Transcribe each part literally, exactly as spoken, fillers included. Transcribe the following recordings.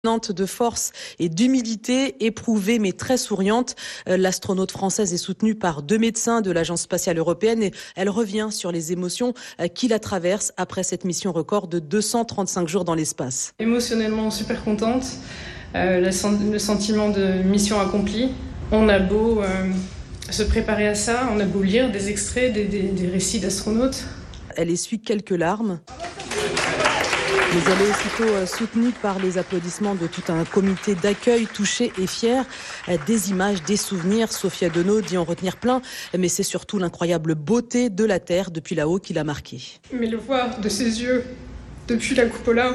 De force et d'humilité, éprouvée mais très souriante. L'astronaute française est soutenue par deux médecins de l'Agence spatiale européenne et elle revient sur les émotions qui la traversent après cette mission record de deux cent trente-cinq jours dans l'espace. Émotionnellement super contente, euh, le, sen- le sentiment de mission accomplie. On a beau euh, se préparer à ça, on a beau lire des extraits, des, des, des récits d'astronautes. Elle essuie quelques larmes. Mais elle est aussitôt soutenue par les applaudissements de tout un comité d'accueil touché et fier. Des images, des souvenirs. Sophia Deneau dit en retenir plein, mais c'est surtout l'incroyable beauté de la Terre depuis là-haut qui l'a marquée. Mais le voir de ses yeux, depuis la cupola,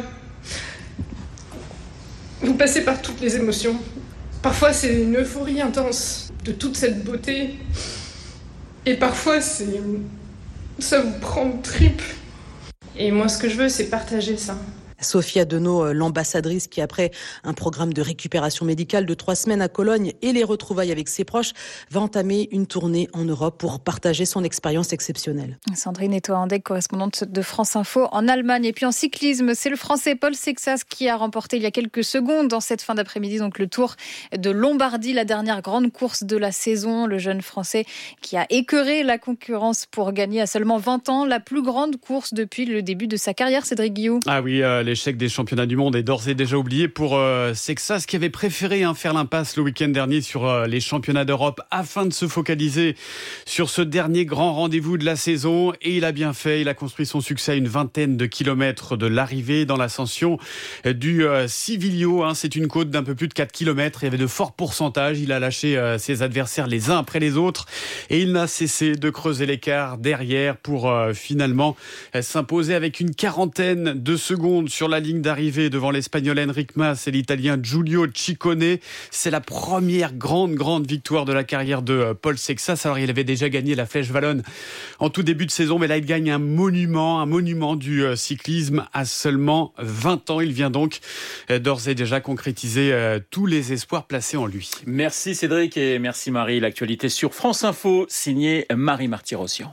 vous passez par toutes les émotions. Parfois c'est une euphorie intense de toute cette beauté, et parfois c'est... ça vous prend aux tripes. Et moi, ce que je veux, c'est partager ça. Sophia Deneau, l'ambassadrice qui, après un programme de récupération médicale de trois semaines à Cologne et les retrouvailles avec ses proches, va entamer une tournée en Europe pour partager son expérience exceptionnelle. Sandrine Etoa-Andek, correspondante de France Info en Allemagne. Et puis en cyclisme, c'est le Français Paul Sexas qui a remporté il y a quelques secondes dans cette fin d'après-midi donc le Tour de Lombardie, la dernière grande course de la saison. Le jeune Français qui a écœuré la concurrence pour gagner à seulement vingt ans la plus grande course depuis le début de sa carrière. Cédric Guillou. Ah oui, euh, l'échec des championnats du monde est d'ores et déjà oublié pour euh, Sexas qui avait préféré hein, faire l'impasse le week-end dernier sur euh, les championnats d'Europe afin de se focaliser sur ce dernier grand rendez-vous de la saison. Et il a bien fait, il a construit son succès à une vingtaine de kilomètres de l'arrivée dans l'ascension du euh, Civilio. Hein, c'est une côte d'un peu plus de quatre kilomètres. Il y avait de forts pourcentages. Il a lâché euh, ses adversaires les uns après les autres et il n'a cessé de creuser l'écart derrière pour euh, finalement euh, s'imposer avec une quarantaine de secondes sur la ligne d'arrivée devant l'Espagnol Enric Mas et l'Italien Giulio Ciccone. C'est la première grande, grande victoire de la carrière de Paul Sexas. Alors, il avait déjà gagné la Flèche Wallonne en tout début de saison, mais là, il gagne un monument, un monument du cyclisme à seulement vingt ans. Il vient donc d'ores et déjà concrétiser tous les espoirs placés en lui. Merci Cédric et merci Marie. L'actualité sur France Info, signée Marie Marty-Rossian.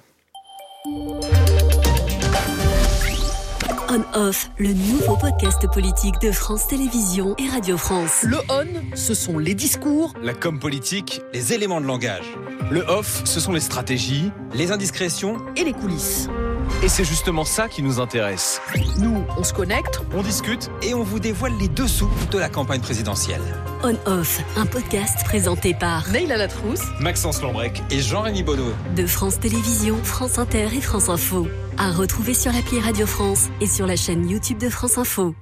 On-Off, le nouveau podcast politique de France Télévisions et Radio France. Le on, ce sont les discours. La com politique, les éléments de langage. Le off, ce sont les stratégies, les indiscrétions et les coulisses. Et c'est justement ça qui nous intéresse. Nous, on se connecte, on discute et on vous dévoile les dessous de la campagne présidentielle. On-Off, un podcast présenté par Neila Latrousse, Maxence Lambrec et Jean-Rémy Bonneau. De France Télévisions, France Inter et France Info. À retrouver sur l'appli Radio France et sur la chaîne YouTube de France Info.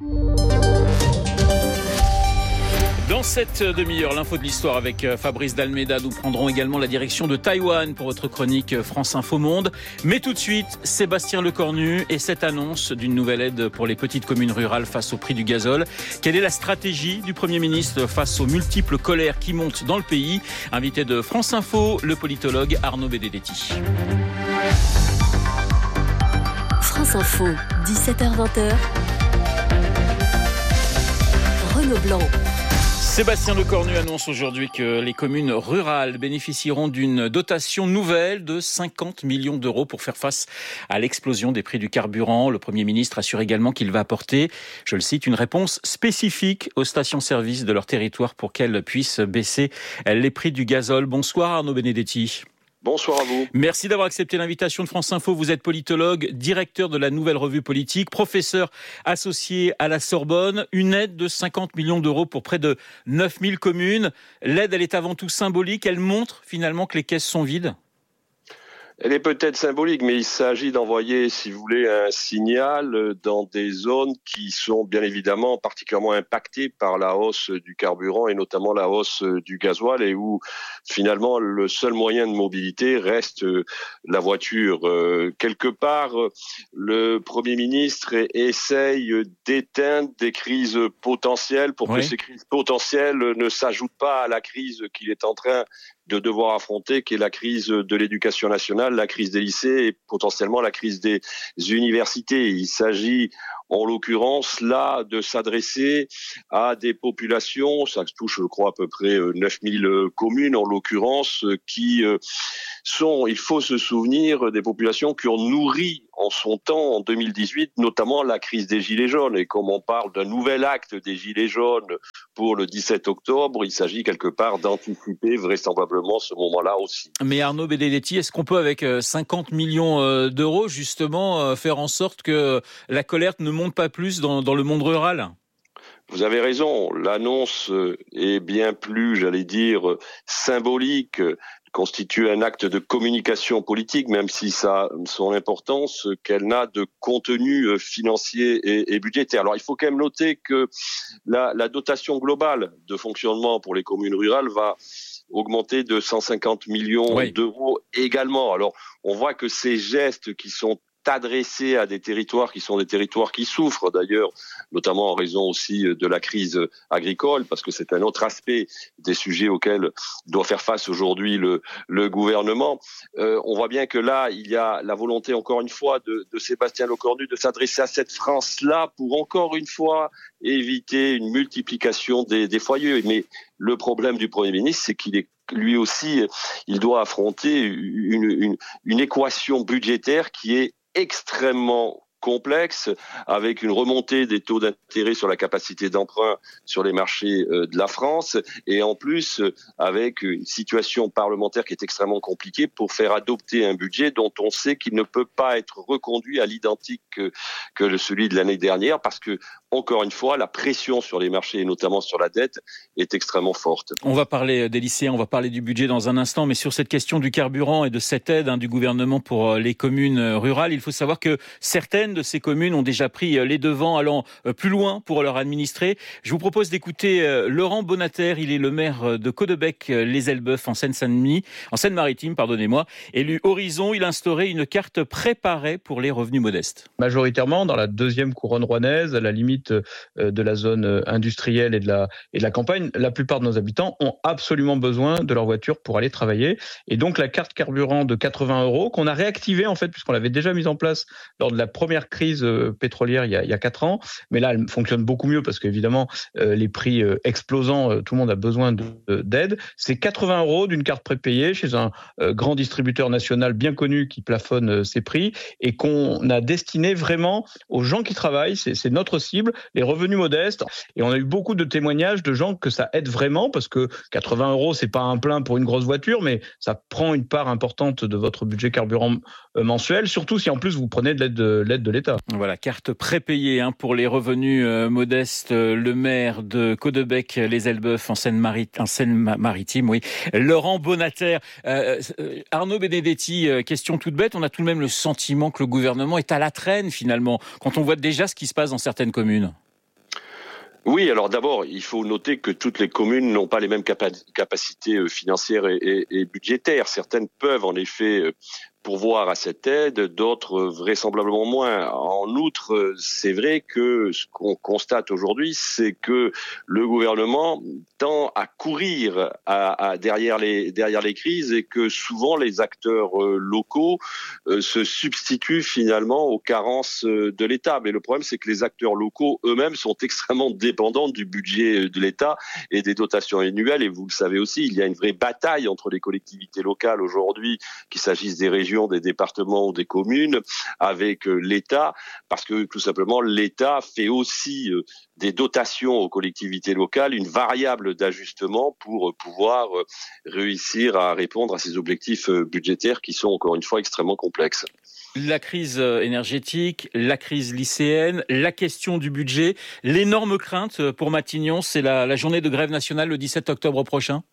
Dans cette demi-heure, l'info de l'histoire avec Fabrice Dalméda. Nous prendrons également la direction de Taïwan pour votre chronique France Info Monde. Mais tout de suite, Sébastien Lecornu et cette annonce d'une nouvelle aide pour les petites communes rurales face au prix du gazole. Quelle est la stratégie du Premier ministre face aux multiples colères qui montent dans le pays? Invité de France Info, le politologue Arnaud Benedetti. France Info, dix-sept heures vingt. Renaud Blanc. Sébastien Lecornu annonce aujourd'hui que les communes rurales bénéficieront d'une dotation nouvelle de cinquante millions d'euros pour faire face à l'explosion des prix du carburant. Le Premier ministre assure également qu'il va apporter, je le cite, une réponse spécifique aux stations-service de leur territoire pour qu'elles puissent baisser les prix du gazole. Bonsoir Arnaud Benedetti. Bonsoir à vous. Merci d'avoir accepté l'invitation de France Info. Vous êtes politologue, directeur de la Nouvelle Revue Politique, professeur associé à la Sorbonne. Une aide de cinquante millions d'euros pour près de neuf mille communes. L'aide, elle est avant tout symbolique. Elle montre finalement que les caisses sont vides. Elle est peut-être symbolique, mais il s'agit d'envoyer, si vous voulez, un signal dans des zones qui sont bien évidemment particulièrement impactées par la hausse du carburant et notamment la hausse du gasoil et où finalement le seul moyen de mobilité reste la voiture. Quelque part, le Premier ministre essaye d'éteindre des crises potentielles pour oui. que ces crises potentielles ne s'ajoutent pas à la crise qu'il est en train de devoir affronter, qui est la crise de l'éducation nationale, la crise des lycées et potentiellement la crise des universités. Il s'agit en l'occurrence là de s'adresser à des populations, ça touche je crois à peu près neuf mille communes en l'occurrence, qui sont, il faut se souvenir des populations qui ont nourri en son temps, en deux mille dix-huit, notamment la crise des Gilets jaunes. Et comme on parle d'un nouvel acte des Gilets jaunes pour le dix-sept octobre, il s'agit quelque part d'anticiper vraisemblablement ce moment-là aussi. Mais Arnaud Benedetti, est-ce qu'on peut avec cinquante millions d'euros justement faire en sorte que la colère ne monte pas plus dans, dans le monde rural ? Vous avez raison, l'annonce est bien plus, j'allais dire, symbolique, constitue un acte de communication politique, même si ça a son importance, qu'elle n'a de contenu financier et, et budgétaire. Alors il faut quand même noter que la, la dotation globale de fonctionnement pour les communes rurales va augmenter de cent cinquante millions oui. d'euros également. Alors on voit que ces gestes qui sont adressés à des territoires qui sont des territoires qui souffrent d'ailleurs, notamment en raison aussi de la crise agricole, parce que c'est un autre aspect des sujets auxquels doit faire face aujourd'hui le, le gouvernement. Euh, on voit bien que là, il y a la volonté encore une fois de, de Sébastien Lecornu de s'adresser à cette France-là pour encore une fois éviter une multiplication des, des foyers. Mais le problème du Premier ministre, c'est qu'il est lui aussi, il doit affronter une, une, une équation budgétaire qui est extrêmement complexe, avec une remontée des taux d'intérêt sur la capacité d'emprunt sur les marchés de la France, et en plus avec une situation parlementaire qui est extrêmement compliquée pour faire adopter un budget dont on sait qu'il ne peut pas être reconduit à l'identique que, que celui de l'année dernière, parce que, encore une fois, la pression sur les marchés, et notamment sur la dette, est extrêmement forte. On va parler des lycéens, on va parler du budget dans un instant, mais sur cette question du carburant et de cette aide hein, du gouvernement pour les communes rurales, il faut savoir que certaines de ces communes ont déjà pris les devants, allant plus loin pour leur administrer. Je vous propose d'écouter Laurent Bonater, il est le maire de Caudebec-les-Elbeuf en Seine-Saint-Denis, en Seine-Maritime, pardonnez-moi. Élu Horizon, il a instauré une carte préparée pour les revenus modestes. Majoritairement dans la deuxième couronne rouennaise, à la limite de la zone industrielle et de la, et de la campagne, la plupart de nos habitants ont absolument besoin de leur voiture pour aller travailler. Et donc la carte carburant de quatre-vingts euros, qu'on a réactivée en fait, puisqu'on l'avait déjà mise en place lors de la première crise pétrolière il y a, il y a quatre ans, mais là elle fonctionne beaucoup mieux parce qu'évidemment euh, les prix euh, explosant, euh, tout le monde a besoin de, de, d'aide. C'est quatre-vingts euros d'une carte prépayée chez un euh, grand distributeur national bien connu qui plafonne euh, ses prix et qu'on a destiné vraiment aux gens qui travaillent, c'est, c'est notre cible, les revenus modestes. Et on a eu beaucoup de témoignages de gens que ça aide vraiment parce que quatre-vingts euros c'est pas un plein pour une grosse voiture, mais ça prend une part importante de votre budget carburant euh, mensuel, surtout si en plus vous prenez de l'aide de, l'aide de l'État. Voilà, carte prépayée hein, pour les revenus euh, modestes. Le maire de Caudebec-les-Elbeuf en Seine-Maritime, en Seine-Maritime, oui. Laurent Bonater. Euh, Arnaud Benedetti, euh, question toute bête. On a tout de même le sentiment que le gouvernement est à la traîne finalement, quand on voit déjà ce qui se passe dans certaines communes. Oui, alors d'abord, il faut noter que toutes les communes n'ont pas les mêmes capa- capacités financières et, et, et budgétaires. Certaines peuvent en effet pourvoir à cette aide, d'autres vraisemblablement moins. En outre, c'est vrai que ce qu'on constate aujourd'hui, c'est que le gouvernement tend à courir à, à derrière les derrière les crises et que souvent les acteurs euh, locaux euh, se substituent finalement aux carences de l'État. Mais le problème, c'est que les acteurs locaux eux-mêmes sont extrêmement dépendants du budget de l'État et des dotations annuelles. Et vous le savez aussi, il y a une vraie bataille entre les collectivités locales aujourd'hui, qu'il s'agisse des régions, des départements ou des communes, avec l'État, parce que tout simplement l'État fait aussi des dotations aux collectivités locales une variable d'ajustement pour pouvoir réussir à répondre à ces objectifs budgétaires qui sont encore une fois extrêmement complexes. La crise énergétique, la crise lycéenne, la question du budget, l'énorme crainte pour Matignon, c'est la, la journée de grève nationale le dix-sept octobre prochain.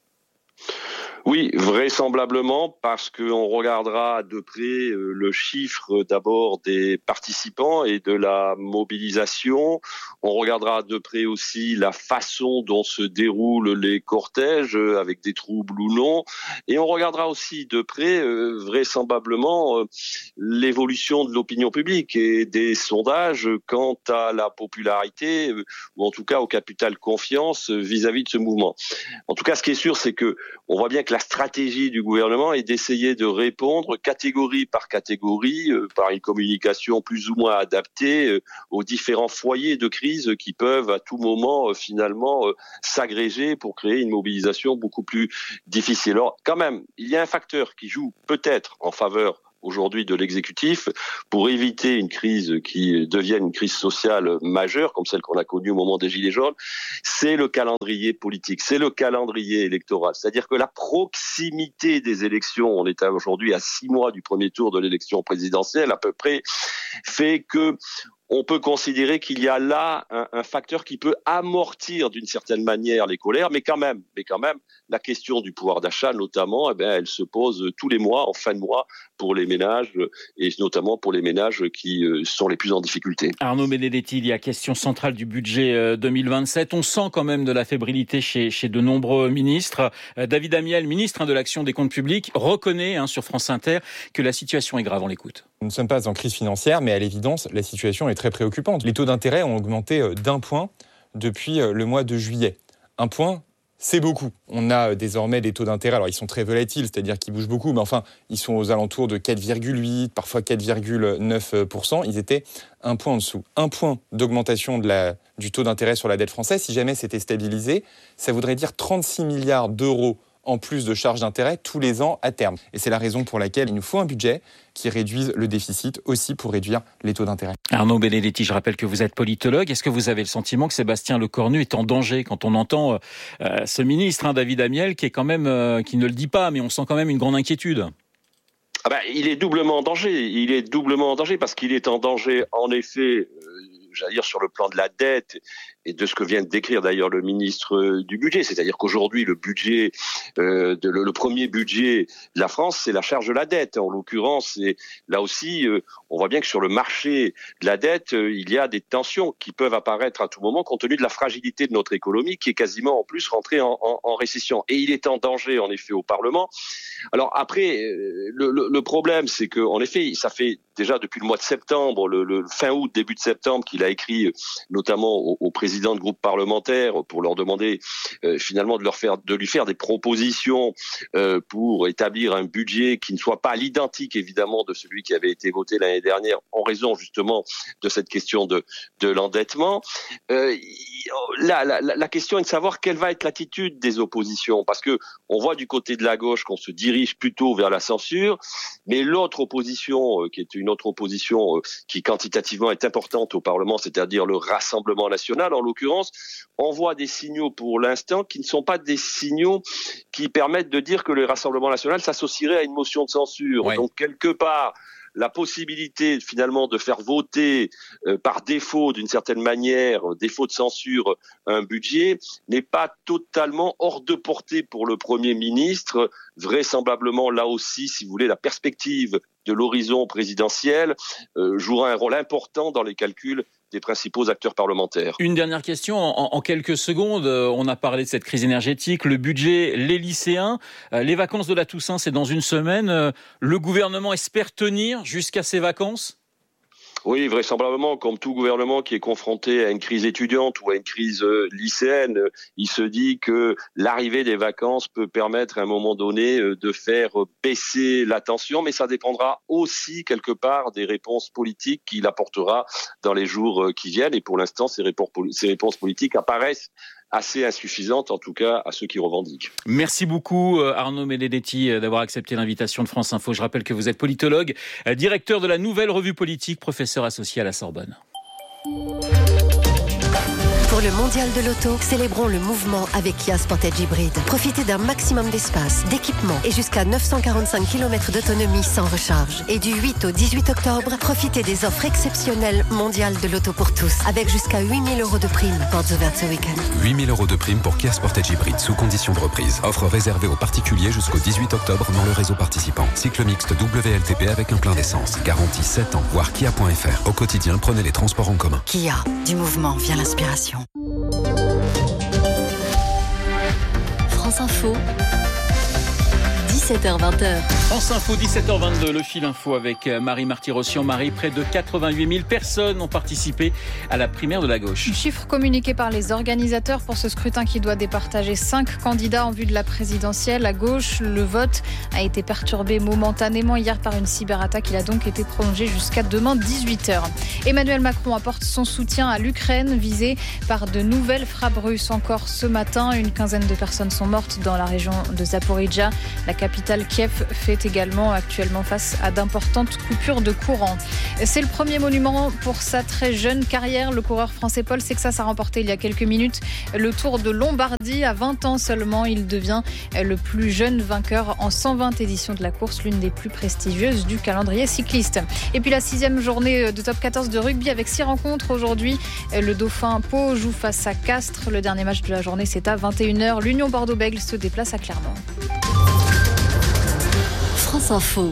Oui, vraisemblablement, parce qu'on regardera de près le chiffre d'abord des participants et de la mobilisation. On regardera de près aussi la façon dont se déroulent les cortèges, avec des troubles ou non. Et on regardera aussi de près, vraisemblablement, l'évolution de l'opinion publique et des sondages quant à la popularité, ou en tout cas au capital confiance vis-à-vis de ce mouvement. En tout cas, ce qui est sûr, c'est que on voit bien que la la stratégie du gouvernement est d'essayer de répondre catégorie par catégorie, euh, par une communication plus ou moins adaptée euh, aux différents foyers de crise qui peuvent à tout moment euh, finalement euh, s'agréger pour créer une mobilisation beaucoup plus difficile. Alors quand même, il y a un facteur qui joue peut-être en faveur aujourd'hui de l'exécutif pour éviter une crise qui devienne une crise sociale majeure comme celle qu'on a connue au moment des Gilets jaunes, c'est le calendrier politique, c'est le calendrier électoral. C'est-à-dire que la proximité des élections, on est aujourd'hui à six mois du premier tour de l'élection présidentielle à peu près, fait que on peut considérer qu'il y a là un, un facteur qui peut amortir d'une certaine manière les colères, mais quand même, mais quand même, la question du pouvoir d'achat, notamment, eh bien, elle se pose tous les mois, en fin de mois, pour les ménages, et notamment pour les ménages qui sont les plus en difficulté. Arnaud Benedetti, il y a question centrale du budget deux mille vingt-sept. On sent quand même de la fébrilité chez, chez de nombreux ministres. David Amiel, ministre de l'Action des Comptes Publics, reconnaît hein, sur France Inter que la situation est grave. On l'écoute. Nous ne sommes pas en crise financière, mais à l'évidence, la situation est très préoccupante. Les taux d'intérêt ont augmenté d'un point depuis le mois de juillet. Un point, c'est beaucoup. On a désormais des taux d'intérêt, alors ils sont très volatiles, c'est-à-dire qu'ils bougent beaucoup, mais enfin, ils sont aux alentours de quatre virgule huit, parfois quatre virgule neuf pour cent. Ils étaient un point en dessous. Un point d'augmentation de la, du taux d'intérêt sur la dette française, si jamais c'était stabilisé, ça voudrait dire trente-six milliards d'euros en plus de charges d'intérêt tous les ans à terme. Et c'est la raison pour laquelle il nous faut un budget qui réduise le déficit aussi pour réduire les taux d'intérêt. Arnaud Benedetti, je rappelle que vous êtes politologue. Est-ce que vous avez le sentiment que Sébastien Lecornu est en danger quand on entend euh, ce ministre, hein, David Amiel, qui est quand même, euh, qui ne le dit pas, mais on sent quand même une grande inquiétude? Ah ben, il est doublement en danger. Il est doublement en danger parce qu'il est en danger, en effet, euh, j'allais dire sur le plan de la dette et de ce que vient de décrire d'ailleurs le ministre du budget. C'est-à-dire qu'aujourd'hui, le budget, euh, de, le, le premier budget de la France, c'est la charge de la dette. En l'occurrence, et là aussi, euh, on voit bien que sur le marché de la dette, euh, il y a des tensions qui peuvent apparaître à tout moment compte tenu de la fragilité de notre économie qui est quasiment en plus rentrée en, en, en récession. Et il est en danger, en effet, au Parlement. Alors après, le, le, le problème, c'est que, en effet, ça fait déjà depuis le mois de septembre, le, le fin août, début de septembre, qu'il a écrit notamment au, au président de groupes parlementaires pour leur demander euh, finalement de leur faire, de lui faire des propositions euh, pour établir un budget qui ne soit pas à l'identique évidemment de celui qui avait été voté l'année dernière en raison justement de cette question de, de l'endettement. Euh, la, la, la question est de savoir quelle va être l'attitude des oppositions parce que on voit du côté de la gauche qu'on se dirige plutôt vers la censure, mais l'autre opposition euh, qui est une autre opposition euh, qui quantitativement est importante au Parlement, c'est-à-dire le Rassemblement national en l'occurrence, envoie des signaux pour l'instant qui ne sont pas des signaux qui permettent de dire que le Rassemblement national s'associerait à une motion de censure. Ouais. Donc quelque part, la possibilité finalement de faire voter euh, par défaut, d'une certaine manière, défaut de censure, un budget, n'est pas totalement hors de portée pour le Premier ministre. Vraisemblablement, là aussi, si vous voulez, la perspective de l'horizon présidentiel euh, jouera un rôle important dans les calculs des principaux acteurs parlementaires. Une dernière question, en, en quelques secondes, on a parlé de cette crise énergétique, le budget, les lycéens, les vacances de la Toussaint, c'est dans une semaine. Le gouvernement espère tenir jusqu'à ces vacances ? Oui, vraisemblablement, comme tout gouvernement qui est confronté à une crise étudiante ou à une crise lycéenne, il se dit que l'arrivée des vacances peut permettre à un moment donné de faire baisser la tension, mais ça dépendra aussi quelque part des réponses politiques qu'il apportera dans les jours qui viennent. Et pour l'instant, ces réponses politiques apparaissent assez insuffisante, en tout cas à ceux qui revendiquent. Merci beaucoup Arnaud Benedetti d'avoir accepté l'invitation de France Info. Je rappelle que vous êtes politologue, directeur de la Nouvelle Revue Politique, professeur associé à la Sorbonne. Pour le mondial de l'auto, célébrons le mouvement avec Kia Sportage Hybrid. Profitez d'un maximum d'espace, d'équipement et jusqu'à neuf cent quarante-cinq kilomètres d'autonomie sans recharge. Et du huit au dix-huit octobre, profitez des offres exceptionnelles mondiales de l'auto pour tous, avec jusqu'à huit mille euros de prime. Portes ouvertes ce week-end. huit mille euros de prime pour Kia Sportage Hybrid sous condition de reprise. Offre réservée aux particuliers jusqu'au dix-huit octobre dans le réseau participant. Cycle mixte W L T P avec un plein d'essence. Garantie sept ans. Voir kia point f r. Au quotidien, prenez les transports en commun. Kia, du mouvement vient l'inspiration. France Info, dix-sept heures vingt. France Info, dix-sept heures vingt-deux, le fil info avec Marie Marty-Rossian. Marie, près de quatre-vingt-huit mille personnes ont participé à la primaire de la gauche. Chiffre communiqué par les organisateurs pour ce scrutin qui doit départager cinq candidats en vue de la présidentielle. À gauche, le vote a été perturbé momentanément hier par une cyberattaque. Il a donc été prolongé jusqu'à demain dix-huit heures. Emmanuel Macron apporte son soutien à l'Ukraine, visée par de nouvelles frappes russes. Encore ce matin, une quinzaine de personnes sont mortes dans la région de Zaporijjia. La capitale Kiev fait également actuellement face à d'importantes coupures de courant. C'est le premier monument pour sa très jeune carrière. Le coureur français Paul Sexas a remporté il y a quelques minutes le Tour de Lombardie. À vingt ans seulement, il devient le plus jeune vainqueur en cent vingt éditions de la course, l'une des plus prestigieuses du calendrier cycliste. Et puis la sixième journée de top quatorze de rugby avec six rencontres aujourd'hui. Le Dauphin Pau joue face à Castres. Le dernier match de la journée, c'est à vingt et une heures. L'Union Bordeaux-Bègles se déplace à Clermont. France Info.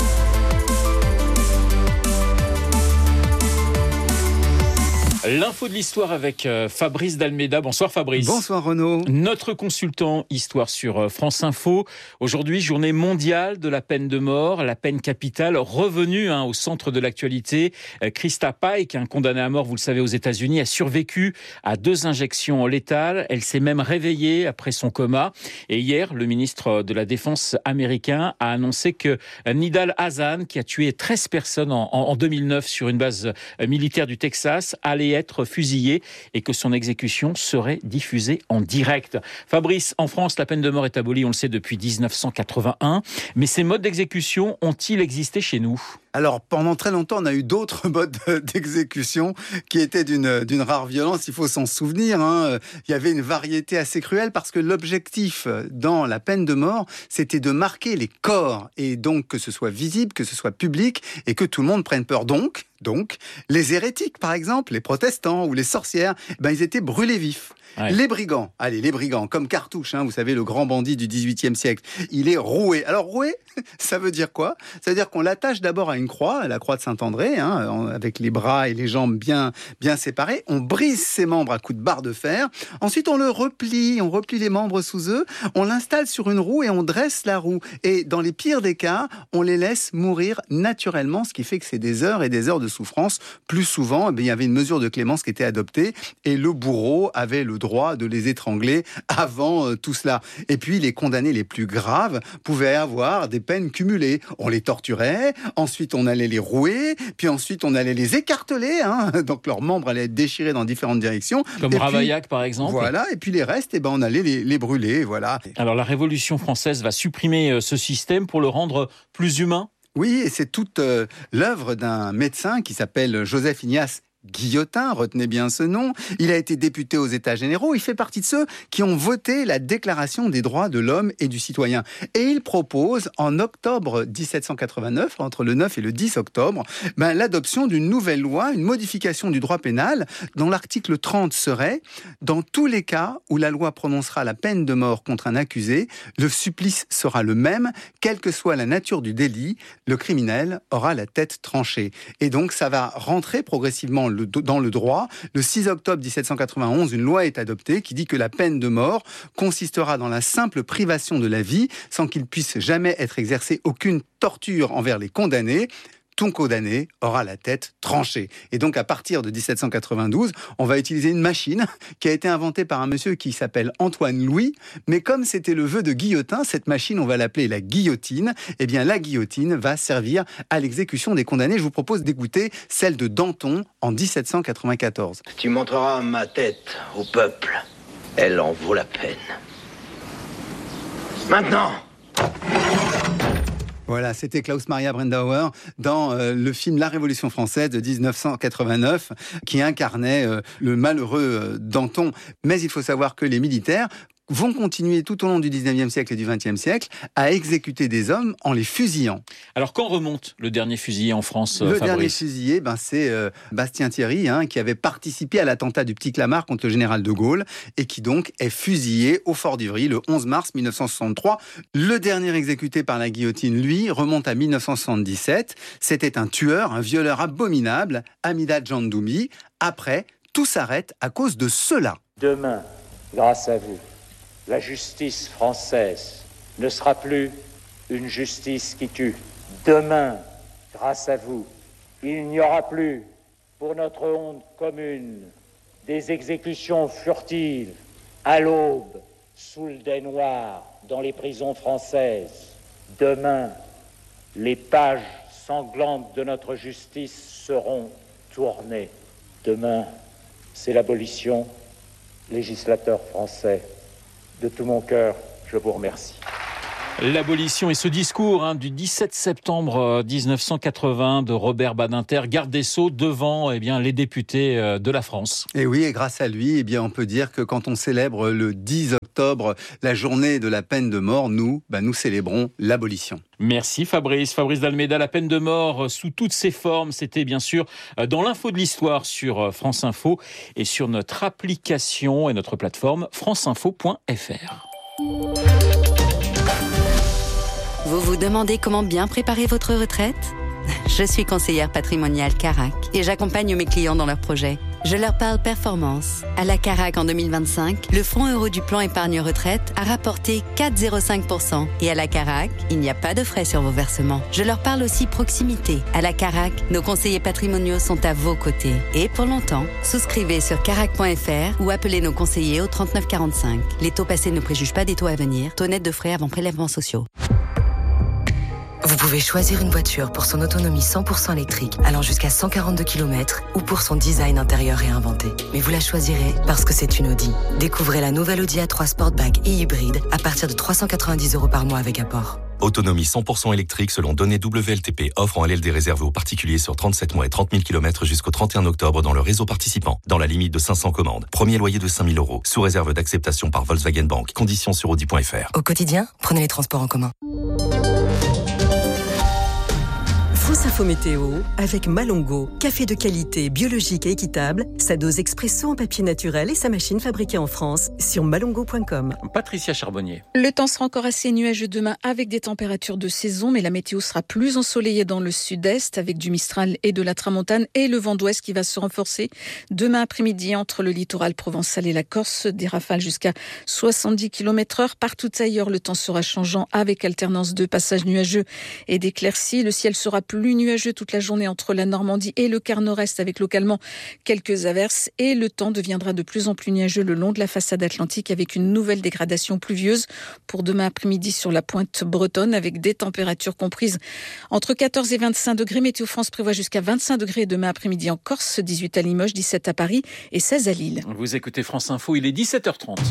L'info de l'histoire avec Fabrice Dalméda. Bonsoir Fabrice. Bonsoir Renaud. Notre consultant histoire sur France Info. Aujourd'hui, journée mondiale de la peine de mort, la peine capitale revenue hein, au centre de l'actualité. Krista Pike, un condamné à mort, vous le savez, aux États-Unis, a survécu à deux injections létales. Elle s'est même réveillée après son coma. Et hier, le ministre de la Défense américain a annoncé que Nidal Hasan, qui a tué treize personnes en, en deux mille neuf sur une base militaire du Texas, allait être fusillé et que son exécution serait diffusée en direct. Fabrice, en France, la peine de mort est abolie, on le sait, depuis dix-neuf cent quatre-vingt-un. Mais ces modes d'exécution ont-ils existé chez nous ? Alors, pendant très longtemps, on a eu d'autres modes d'exécution qui étaient d'une, d'une rare violence. Il faut s'en souvenir. Hein. Il y avait une variété assez cruelle parce que l'objectif dans la peine de mort, c'était de marquer les corps et donc que ce soit visible, que ce soit public et que tout le monde prenne peur. Donc, donc les hérétiques, par exemple, les protestants ou les sorcières, ben, ils étaient brûlés vifs. Ouais. Les brigands, allez, les brigands, comme Cartouche, hein, vous savez, le grand bandit du dix-huitième siècle, il est roué. Alors, roué, ça veut dire quoi ? Ça veut dire qu'on l'attache d'abord à une croix, à la croix de Saint-André, hein, avec les bras et les jambes bien, bien séparés. On brise ses membres à coups de barre de fer. Ensuite, on le replie, on replie les membres sous eux, on l'installe sur une roue et on dresse la roue. Et dans les pires des cas, on les laisse mourir naturellement, ce qui fait que c'est des heures et des heures de souffrance. Plus souvent, eh bien, il y avait une mesure de clémence qui était adoptée et le bourreau avait le droit de les étrangler avant euh, tout cela. Et puis, les condamnés les plus graves pouvaient avoir des peines cumulées. On les torturait, ensuite on allait les rouer, puis ensuite on allait les écarteler, hein, donc leurs membres allaient être déchirés dans différentes directions. Comme et Ravaillac, puis, par exemple. Voilà, et puis les restes, eh ben, on allait les, les brûler, voilà. Alors la Révolution française va supprimer ce système pour le rendre plus humain ? Oui, et c'est toute euh, l'œuvre d'un médecin qui s'appelle Joseph Ignace Guillotin, retenez bien ce nom. Il a été député aux États généraux. Il fait partie de ceux qui ont voté la Déclaration des droits de l'homme et du citoyen. Et il propose, en octobre dix-sept cent quatre-vingt-neuf, entre le neuf et le dix octobre, ben, l'adoption d'une nouvelle loi, une modification du droit pénal, dont l'article trente serait « Dans tous les cas où la loi prononcera la peine de mort contre un accusé, le supplice sera le même, quelle que soit la nature du délit, le criminel aura la tête tranchée. » Et donc, ça va rentrer progressivement Le, dans le droit. Le six octobre dix-sept cent quatre-vingt-onze, une loi est adoptée qui dit que la peine de mort consistera dans la simple privation de la vie sans qu'il puisse jamais être exercé aucune torture envers les condamnés. Tout condamné aura la tête tranchée. Et donc, à partir de dix-sept cent quatre-vingt-douze, on va utiliser une machine qui a été inventée par un monsieur qui s'appelle Antoine Louis. Mais comme c'était le vœu de Guillotin, cette machine, on va l'appeler la guillotine. Eh bien, la guillotine va servir à l'exécution des condamnés. Je vous propose d'écouter celle de Danton en dix-sept cent quatre-vingt-quatorze. Tu montreras ma tête au peuple. Elle en vaut la peine. Maintenant! Voilà, c'était Klaus Maria Brandauer dans euh, le film La Révolution française de dix-neuf cent quatre-vingt-neuf qui incarnait euh, le malheureux euh, Danton. Mais il faut savoir que les militaires vont continuer tout au long du dix-neuvième siècle et du vingtième siècle à exécuter des hommes en les fusillant. Alors, quand remonte le dernier fusillé en France, Le Fabrice dernier fusillé, ben, c'est euh, Bastien Thierry, hein, qui avait participé à l'attentat du Petit Clamart contre le général de Gaulle et qui donc est fusillé au Fort d'Ivry le onze mars mille neuf cent soixante-trois. Le dernier exécuté par la guillotine, lui, remonte à mille neuf cent soixante-dix-sept. C'était un tueur, un violeur abominable, Amida Djandoumi. Après, tout s'arrête à cause de cela. Demain, grâce à vous, la justice française ne sera plus une justice qui tue. Demain, grâce à vous, il n'y aura plus, pour notre honte commune, des exécutions furtives, à l'aube, sous le dais noir, dans les prisons françaises. Demain, les pages sanglantes de notre justice seront tournées. Demain, c'est l'abolition. Législateur français, de tout mon cœur, je vous remercie. L'abolition et ce discours hein, du dix-sept septembre dix-neuf cent quatre-vingts de Robert Badinter, garde des Sceaux, devant eh bien, les députés de la France. Et oui, et grâce à lui, eh bien, on peut dire que quand on célèbre le dix octobre, la journée de la peine de mort, nous, bah, nous célébrons l'abolition. Merci Fabrice. Fabrice d'Almeida, la peine de mort sous toutes ses formes, c'était bien sûr dans l'info de l'histoire sur France Info et sur notre application et notre plateforme franceinfo point f r. Vous vous demandez comment bien préparer votre retraite ? Je suis conseillère patrimoniale Carac et j'accompagne mes clients dans leurs projets. Je leur parle performance. À la Carac en deux mille vingt-cinq, le fonds euro du plan épargne retraite a rapporté quatre virgule zéro cinq pour cent. Et à la Carac, il n'y a pas de frais sur vos versements. Je leur parle aussi proximité. À la Carac, nos conseillers patrimoniaux sont à vos côtés. Et pour longtemps, souscrivez sur carac point f r ou appelez nos conseillers au trente-neuf quarante-cinq. Les taux passés ne préjugent pas des taux à venir. Taux net de frais avant prélèvements sociaux. Vous pouvez choisir une voiture pour son autonomie cent pour cent électrique, allant jusqu'à cent quarante-deux kilomètres, ou pour son design intérieur réinventé. Mais vous la choisirez parce que c'est une Audi. Découvrez la nouvelle Audi A trois Sportback et hybride à partir de trois cent quatre-vingt-dix euros par mois avec apport. Autonomie cent pour cent électrique selon données W L T P. Offre en L L D réservée aux particuliers sur trente-sept mois et trente mille kilomètres jusqu'au trente et un octobre dans le réseau participant. Dans la limite de cinq cents commandes. Premier loyer de cinq mille euros. Sous réserve d'acceptation par Volkswagen Bank. Conditions sur audi point f r. Au quotidien, prenez les transports en commun. France Info Météo avec Malongo, café de qualité, biologique et équitable, sa dose expresso en papier naturel et sa machine fabriquée en France sur malongo point com. Patricia Charbonnier. Le temps sera encore assez nuageux demain avec des températures de saison, mais la météo sera plus ensoleillée dans le sud-est avec du Mistral et de la Tramontane et le vent d'ouest qui va se renforcer demain après-midi entre le littoral provençal et la Corse, des rafales jusqu'à soixante-dix kilomètres heure. Partout ailleurs, le temps sera changeant avec alternance de passages nuageux et d'éclaircies. Le ciel sera plus Plus nuageux toute la journée entre la Normandie et le quart nord-est avec localement quelques averses et le temps deviendra de plus en plus nuageux le long de la façade atlantique avec une nouvelle dégradation pluvieuse pour demain après-midi sur la pointe bretonne avec des températures comprises entre quatorze et vingt-cinq degrés. Météo France prévoit jusqu'à vingt-cinq degrés demain après-midi en Corse, dix-huit à Limoges, dix-sept à Paris et seize à Lille. Vous écoutez France Info, il est dix-sept heures trente.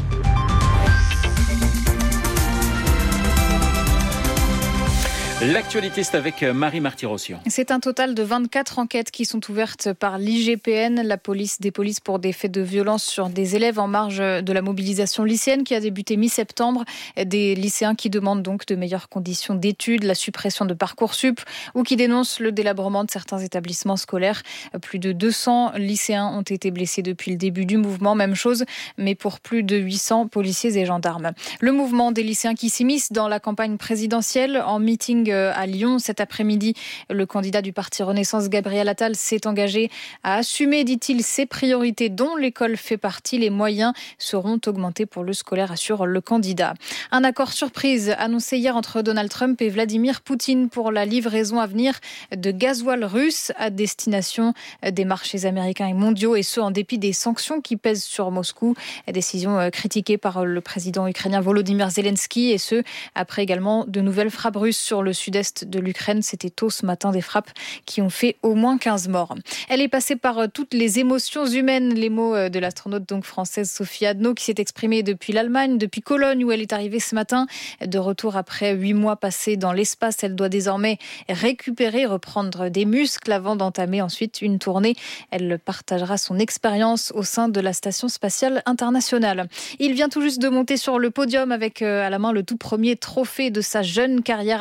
L'actualité, c'est avec Marie Marty-Rossian. C'est un total de vingt-quatre enquêtes qui sont ouvertes par l'I G P N, la police des polices pour des faits de violence sur des élèves en marge de la mobilisation lycéenne qui a débuté mi-septembre. Des lycéens qui demandent donc de meilleures conditions d'études, la suppression de Parcoursup ou qui dénoncent le délabrement de certains établissements scolaires. Plus de deux cents lycéens ont été blessés depuis le début du mouvement. Même chose, mais pour plus de huit cents policiers et gendarmes. Le mouvement des lycéens qui s'immiscent dans la campagne présidentielle en meeting à Lyon cet après-midi. Le candidat du parti Renaissance, Gabriel Attal, s'est engagé à assumer, dit-il, ses priorités dont l'école fait partie. Les moyens seront augmentés pour le scolaire, assure le candidat. Un accord surprise annoncé hier entre Donald Trump et Vladimir Poutine pour la livraison à venir de gasoil russe à destination des marchés américains et mondiaux, et ce en dépit des sanctions qui pèsent sur Moscou. Décision critiquée par le président ukrainien Volodymyr Zelensky, et ce après également de nouvelles frappes russes sur le sud-est de l'Ukraine. C'était tôt ce matin, des frappes qui ont fait au moins quinze morts. Elle est passée par toutes les émotions humaines, les mots de l'astronaute donc française Sophie Adno, qui s'est exprimée depuis l'Allemagne, depuis Cologne où elle est arrivée ce matin. De retour après huit mois passés dans l'espace, elle doit désormais récupérer, reprendre des muscles avant d'entamer ensuite une tournée. Elle partagera son expérience au sein de la Station spatiale internationale. Il vient tout juste de monter sur le podium avec à la main le tout premier trophée de sa jeune carrière. À vingt ans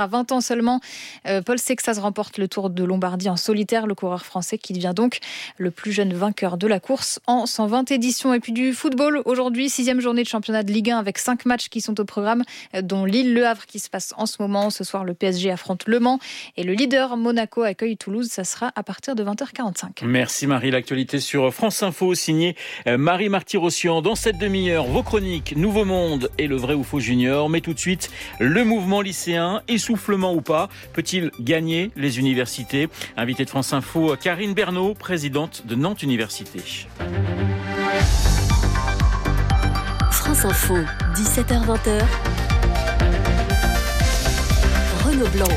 seulement. Euh, Paul Sexas remporte le Tour de Lombardie en solitaire, le coureur français qui devient donc le plus jeune vainqueur de la course en cent vingt éditions. Et puis du football, aujourd'hui, sixième journée de championnat de Ligue un avec cinq matchs qui sont au programme, dont Lille-Le Havre qui se passe en ce moment. Ce soir, le P S G affronte Le Mans et le leader Monaco accueille Toulouse. Ça sera à partir de vingt heures quarante-cinq. Merci Marie. L'actualité sur France Info, signée Marie Marty-Rossian. Dans cette demi-heure, vos chroniques Nouveau Monde et le vrai ou faux junior. Mais tout de suite, le mouvement lycéen, essoufflement ou pas, peut-il gagner les universités? Invité de France Info, Karine Bernot, présidente de Nantes Université. France Info, dix-sept heures vingt. Renaud Blanc.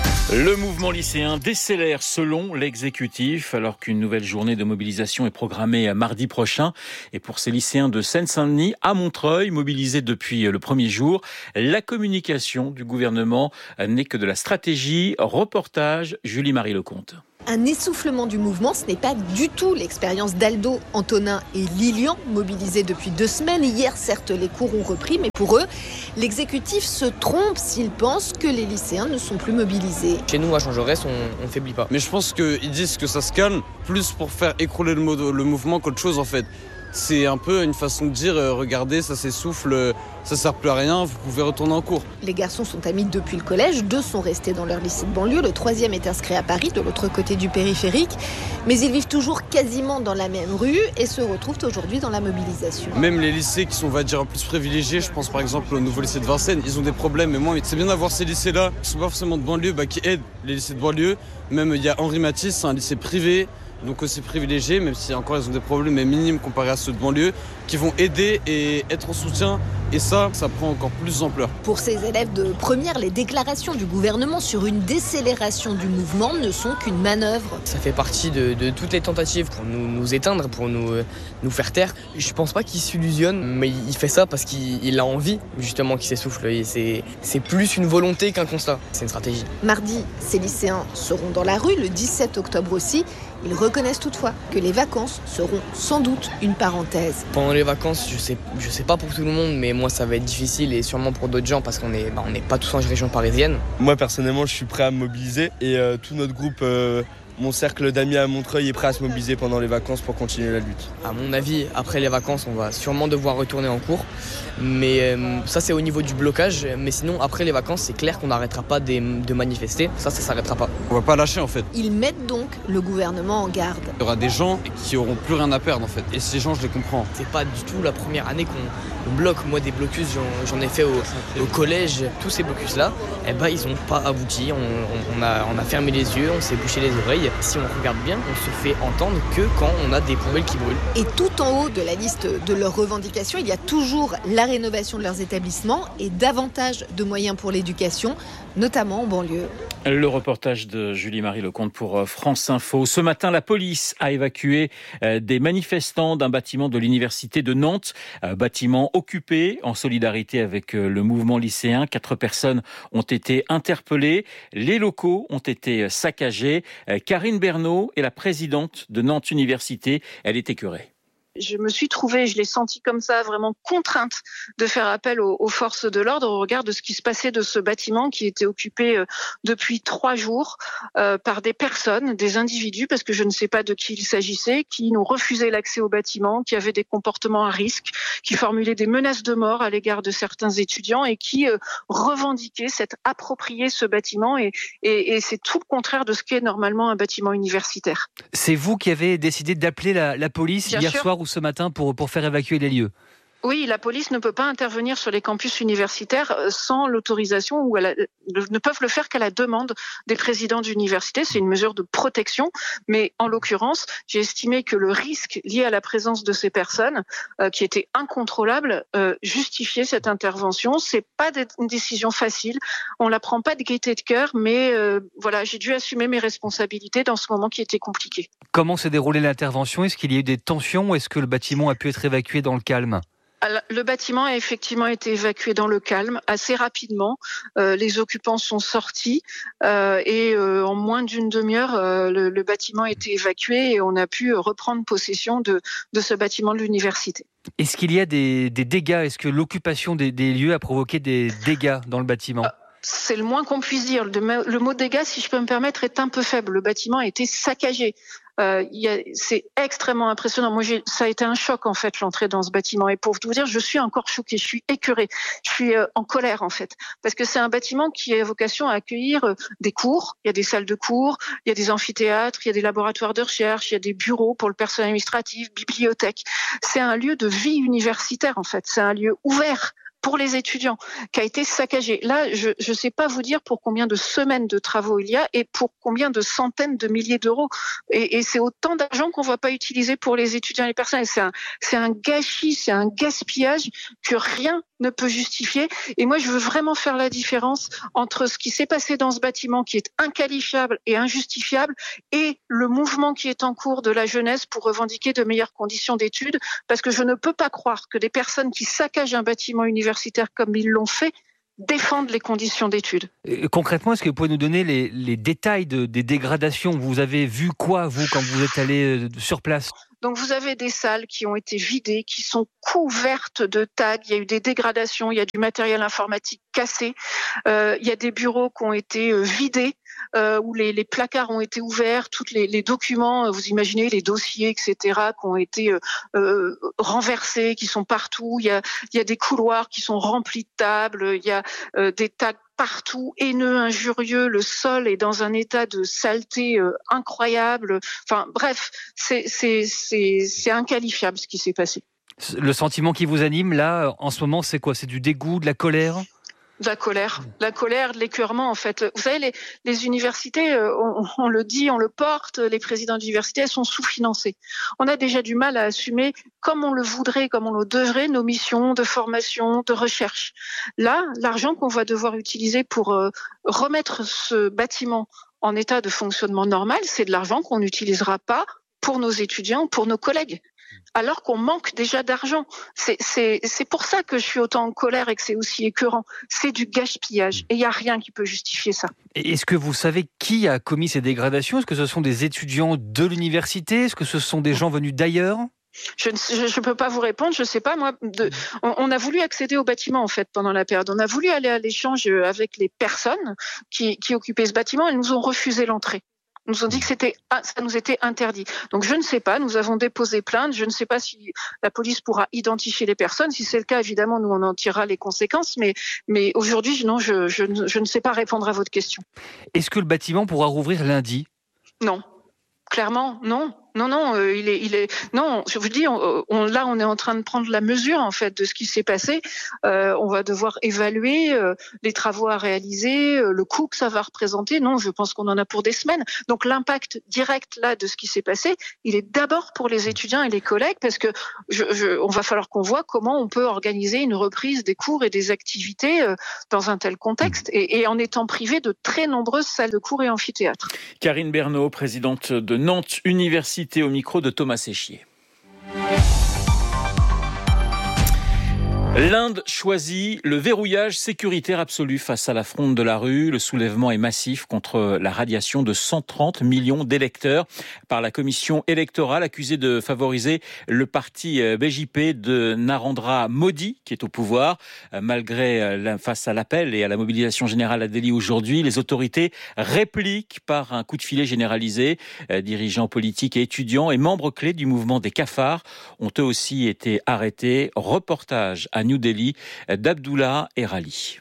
Le mouvement lycéen décélère selon l'exécutif, alors qu'une nouvelle journée de mobilisation est programmée mardi prochain. Et pour ces lycéens de Seine-Saint-Denis, à Montreuil, mobilisés depuis le premier jour, la communication du gouvernement n'est que de la stratégie. Reportage, Julie-Marie Lecomte. Un essoufflement du mouvement, ce n'est pas du tout l'expérience d'Aldo, Antonin et Lilian, mobilisés depuis deux semaines. Hier, certes, les cours ont repris, mais pour eux, l'exécutif se trompe s'il pense que les lycéens ne sont plus mobilisés. Chez nous, à Jean Jaurès, on ne faiblit pas. Mais je pense qu'ils disent que ça se calme, plus pour faire écrouler le, mo- le mouvement qu'autre chose en fait. C'est un peu une façon de dire, euh, regardez, ça s'essouffle, euh, ça sert plus à rien, vous pouvez retourner en cours. Les garçons sont amis depuis le collège, deux sont restés dans leur lycée de banlieue, le troisième est inscrit à Paris, de l'autre côté du périphérique. Mais ils vivent toujours quasiment dans la même rue et se retrouvent aujourd'hui dans la mobilisation. Même les lycées qui sont, on va dire, plus privilégiés, je pense par exemple au nouveau lycée de Vincennes, ils ont des problèmes. Mais moi, c'est bien d'avoir ces lycées-là, qui sont pas forcément de banlieue, bah, qui aident les lycées de banlieue. Même il y a Henri Matisse, c'est un lycée privé. Donc aussi privilégiés, même si encore ils ont des problèmes mais minimes comparés à ceux de banlieue, qui vont aider et être en soutien. Et ça, ça prend encore plus d'ampleur. Pour ces élèves de première, les déclarations du gouvernement sur une décélération du mouvement ne sont qu'une manœuvre. Ça fait partie de, de toutes les tentatives pour nous, nous éteindre, pour nous, nous faire taire. Je pense pas qu'il s'illusionne, mais il fait ça parce qu'il il a envie justement qu'il s'essouffle. Et c'est, c'est plus une volonté qu'un constat, c'est une stratégie. Mardi, ces lycéens seront dans la rue, le dix-sept octobre aussi. Ils reconnaissent toutefois que les vacances seront sans doute une parenthèse. Pendant les vacances, je sais, je sais pas pour tout le monde, mais moi ça va être difficile et sûrement pour d'autres gens parce qu'on est, bah, on n'est pas tous en région parisienne. Moi personnellement, je suis prêt à me mobiliser et euh, tout notre groupe, euh, mon cercle d'amis à Montreuil est prêt à se mobiliser pendant les vacances pour continuer la lutte. À mon avis, après les vacances, on va sûrement devoir retourner en cours. Mais euh, ça c'est au niveau du blocage. Mais sinon, après les vacances, c'est clair qu'on n'arrêtera pas de, de manifester. Ça, ça s'arrêtera pas. On va pas lâcher en fait. Ils mettent donc le gouvernement en garde. Il y aura des gens qui auront plus rien à perdre en fait. Et ces gens, je les comprends. C'est pas du tout la première année qu'on bloque. Moi, des blocus, j'en, j'en ai fait au, au collège. Tous ces blocus-là, eh ben, ils n'ont pas abouti. On, on, on, a, on a fermé les yeux, on s'est bouché les oreilles. Si on regarde bien, on se fait entendre que quand on a des poubelles qui brûlent. Et tout en haut de la liste de leurs revendications, il y a toujours la rénovation de leurs établissements et davantage de moyens pour l'éducation, notamment en banlieue. Le reportage de Julie-Marie Lecomte pour France Info. Ce matin, la police a évacué des manifestants d'un bâtiment de l'université de Nantes, un bâtiment occupé en solidarité avec le mouvement lycéen. Quatre personnes ont été interpellées. Les locaux ont été saccagés. Karine Bernot est la présidente de Nantes Université. Elle est écœurée. Je me suis trouvée, je l'ai senti comme ça, vraiment contrainte de faire appel aux, aux forces de l'ordre au regard de ce qui se passait de ce bâtiment qui était occupé euh, depuis trois jours euh, par des personnes, des individus, parce que je ne sais pas de qui il s'agissait, qui nous refusaient l'accès au bâtiment, qui avaient des comportements à risque, qui formulaient des menaces de mort à l'égard de certains étudiants et qui euh, revendiquaient s'être approprié ce bâtiment et, et, et c'est tout le contraire de ce qu'est normalement un bâtiment universitaire. C'est vous qui avez décidé d'appeler la, la police Bien hier sûr. soir ou ce matin pour, pour faire évacuer les lieux? Oui, la police ne peut pas intervenir sur les campus universitaires sans l'autorisation ou elle a, ne peuvent le faire qu'à la demande des présidents d'université. C'est une mesure de protection, mais en l'occurrence, j'ai estimé que le risque lié à la présence de ces personnes, euh, qui était incontrôlable, euh, justifiait cette intervention. C'est pas une décision facile, on la prend pas de gaieté de cœur, mais euh, voilà, j'ai dû assumer mes responsabilités dans ce moment qui était compliqué. Comment s'est déroulée l'intervention? Est-ce qu'il y a eu des tensions? Est-ce que le bâtiment a pu être évacué dans le calme? Alors, le bâtiment a effectivement été évacué dans le calme assez rapidement. Euh, les occupants sont sortis euh, et euh, en moins d'une demi-heure, euh, le, le bâtiment a été évacué et on a pu reprendre possession de, de ce bâtiment de l'université. Est-ce qu'il y a des, des dégâts? Est-ce que l'occupation des, des lieux a provoqué des dégâts dans le bâtiment? c'est le moins qu'on puisse dire. Le mot dégâts, si je peux me permettre, est un peu faible. Le bâtiment a été saccagé. Euh, y a, c'est extrêmement impressionnant. Moi, j'ai, ça a été un choc en fait l'entrée dans ce bâtiment. Et pour vous dire, je suis encore choquée, je suis écœurée, je suis euh, en colère en fait, parce que c'est un bâtiment qui a vocation à accueillir euh, des cours. Il y a des salles de cours, il y a des amphithéâtres, il y a des laboratoires de recherche, il y a des bureaux pour le personnel administratif, bibliothèque. C'est un lieu de vie universitaire en fait. C'est un lieu ouvert pour les étudiants, qui a été saccagé. Là, je ne sais pas vous dire pour combien de semaines de travaux il y a et pour combien de centaines de milliers d'euros. Et, et c'est autant d'argent qu'on ne va pas utiliser pour les étudiants et les personnes. C'est un, c'est un gâchis, c'est un gaspillage que rien ne peut justifier. Et moi, je veux vraiment faire la différence entre ce qui s'est passé dans ce bâtiment, qui est inqualifiable et injustifiable, et le mouvement qui est en cours de la jeunesse pour revendiquer de meilleures conditions d'études. Parce que je ne peux pas croire que des personnes qui saccagent un bâtiment universitaire comme ils l'ont fait, défendent les conditions d'études. Et concrètement, est-ce que vous pouvez nous donner les, les détails de, des dégradations ? Vous avez vu quoi, vous, quand vous êtes allé sur place ? Donc vous avez des salles qui ont été vidées, qui sont couvertes de tags, il y a eu des dégradations, il y a du matériel informatique cassé, euh, il y a des bureaux qui ont été euh, vidés, euh, où les, les placards ont été ouverts, tous les, les documents, vous imaginez, les dossiers, et cetera, qui ont été euh, euh, renversés, qui sont partout, il y a, il y a des couloirs qui sont remplis de tables, il y a euh, des tags partout, haineux, injurieux, le sol est dans un état de saleté euh, incroyable. Enfin bref, c'est, c'est, c'est, c'est inqualifiable ce qui s'est passé. Le sentiment qui vous anime là, en ce moment, c'est quoi ? C'est du dégoût, de la colère ? De la colère, de la colère, de l'écœurement en fait. Vous savez, les, les universités, on, on le dit, on le porte, les présidents d'université, elles sont sous-financées. On a déjà du mal à assumer, comme on le voudrait, comme on le devrait, nos missions de formation, de recherche. Là, l'argent qu'on va devoir utiliser pour euh, remettre ce bâtiment en état de fonctionnement normal, c'est de l'argent qu'on n'utilisera pas pour nos étudiants, pour nos collègues. Alors qu'on manque déjà d'argent. C'est, c'est, c'est pour ça que je suis autant en colère et que c'est aussi écœurant. C'est du gaspillage et il n'y a rien qui peut justifier ça. Et est-ce que vous savez qui a commis ces dégradations ? Est-ce que ce sont des étudiants de l'université ? Est-ce que ce sont des gens venus d'ailleurs ? Je ne peux pas vous répondre, je ne sais pas. Moi, de, on, on a voulu accéder au bâtiment en fait pendant la période. On a voulu aller à l'échange avec les personnes qui, qui occupaient ce bâtiment. Elles nous ont refusé l'entrée. Ils nous ont dit que c'était, ça nous était interdit. Donc je ne sais pas, nous avons déposé plainte, je ne sais pas si la police pourra identifier les personnes. Si c'est le cas, évidemment, nous on en tirera les conséquences. Mais, mais aujourd'hui, non, je, je, je ne sais pas répondre à votre question. Est-ce que le bâtiment pourra rouvrir lundi ? Non, clairement, non. Non, non, euh, il est, il est, non. Je vous dis, on, on, là, on est en train de prendre la mesure en fait de ce qui s'est passé. Euh, on va devoir évaluer euh, les travaux à réaliser, euh, le coût que ça va représenter. Non, je pense qu'on en a pour des semaines. Donc, l'impact direct là de ce qui s'est passé, il est d'abord pour les étudiants et les collègues, parce que je, je, on va falloir qu'on voit comment on peut organiser une reprise des cours et des activités euh, dans un tel contexte, et, et en étant privé de très nombreuses salles de cours et amphithéâtres. Karine Bernot, présidente de Nantes Université, au micro de Thomas Séchier. L'Inde choisit le verrouillage sécuritaire absolu face à la fronde de la rue. Le soulèvement est massif contre la radiation de cent trente millions d'électeurs par la commission électorale accusée de favoriser le parti B J P de Narendra Modi qui est au pouvoir. Malgré face à l'appel et à la mobilisation générale à Delhi aujourd'hui, les autorités répliquent par un coup de filet généralisé. Dirigeants politiques et étudiants et membres clés du mouvement des cafards ont eux aussi été arrêtés. Reportage à New Delhi d'Abdullah Erali.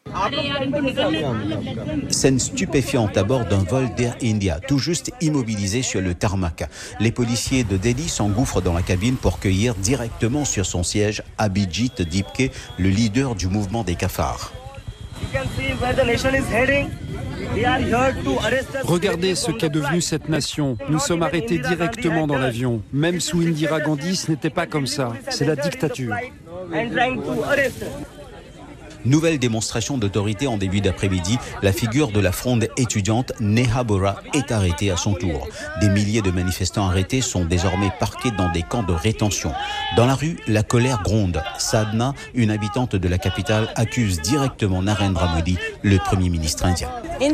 Scène stupéfiante à bord d'un vol d'Air India, tout juste immobilisé sur le tarmac. Les policiers de Delhi s'engouffrent dans la cabine pour cueillir directement sur son siège Abhijit Dipke, le leader du mouvement des cafards. Regardez ce qu'est devenue cette nation. Nous sommes arrêtés directement dans l'avion. Même sous Indira Gandhi, ce n'était pas comme ça. C'est la dictature. Nouvelle démonstration d'autorité en début d'après-midi. La figure de la fronde étudiante Neha Bora est arrêtée à son tour. Des milliers de manifestants arrêtés sont désormais parqués dans des camps de rétention. Dans la rue, la colère gronde. Sadhna, une habitante de la capitale, accuse directement Narendra Modi, le Premier ministre indien.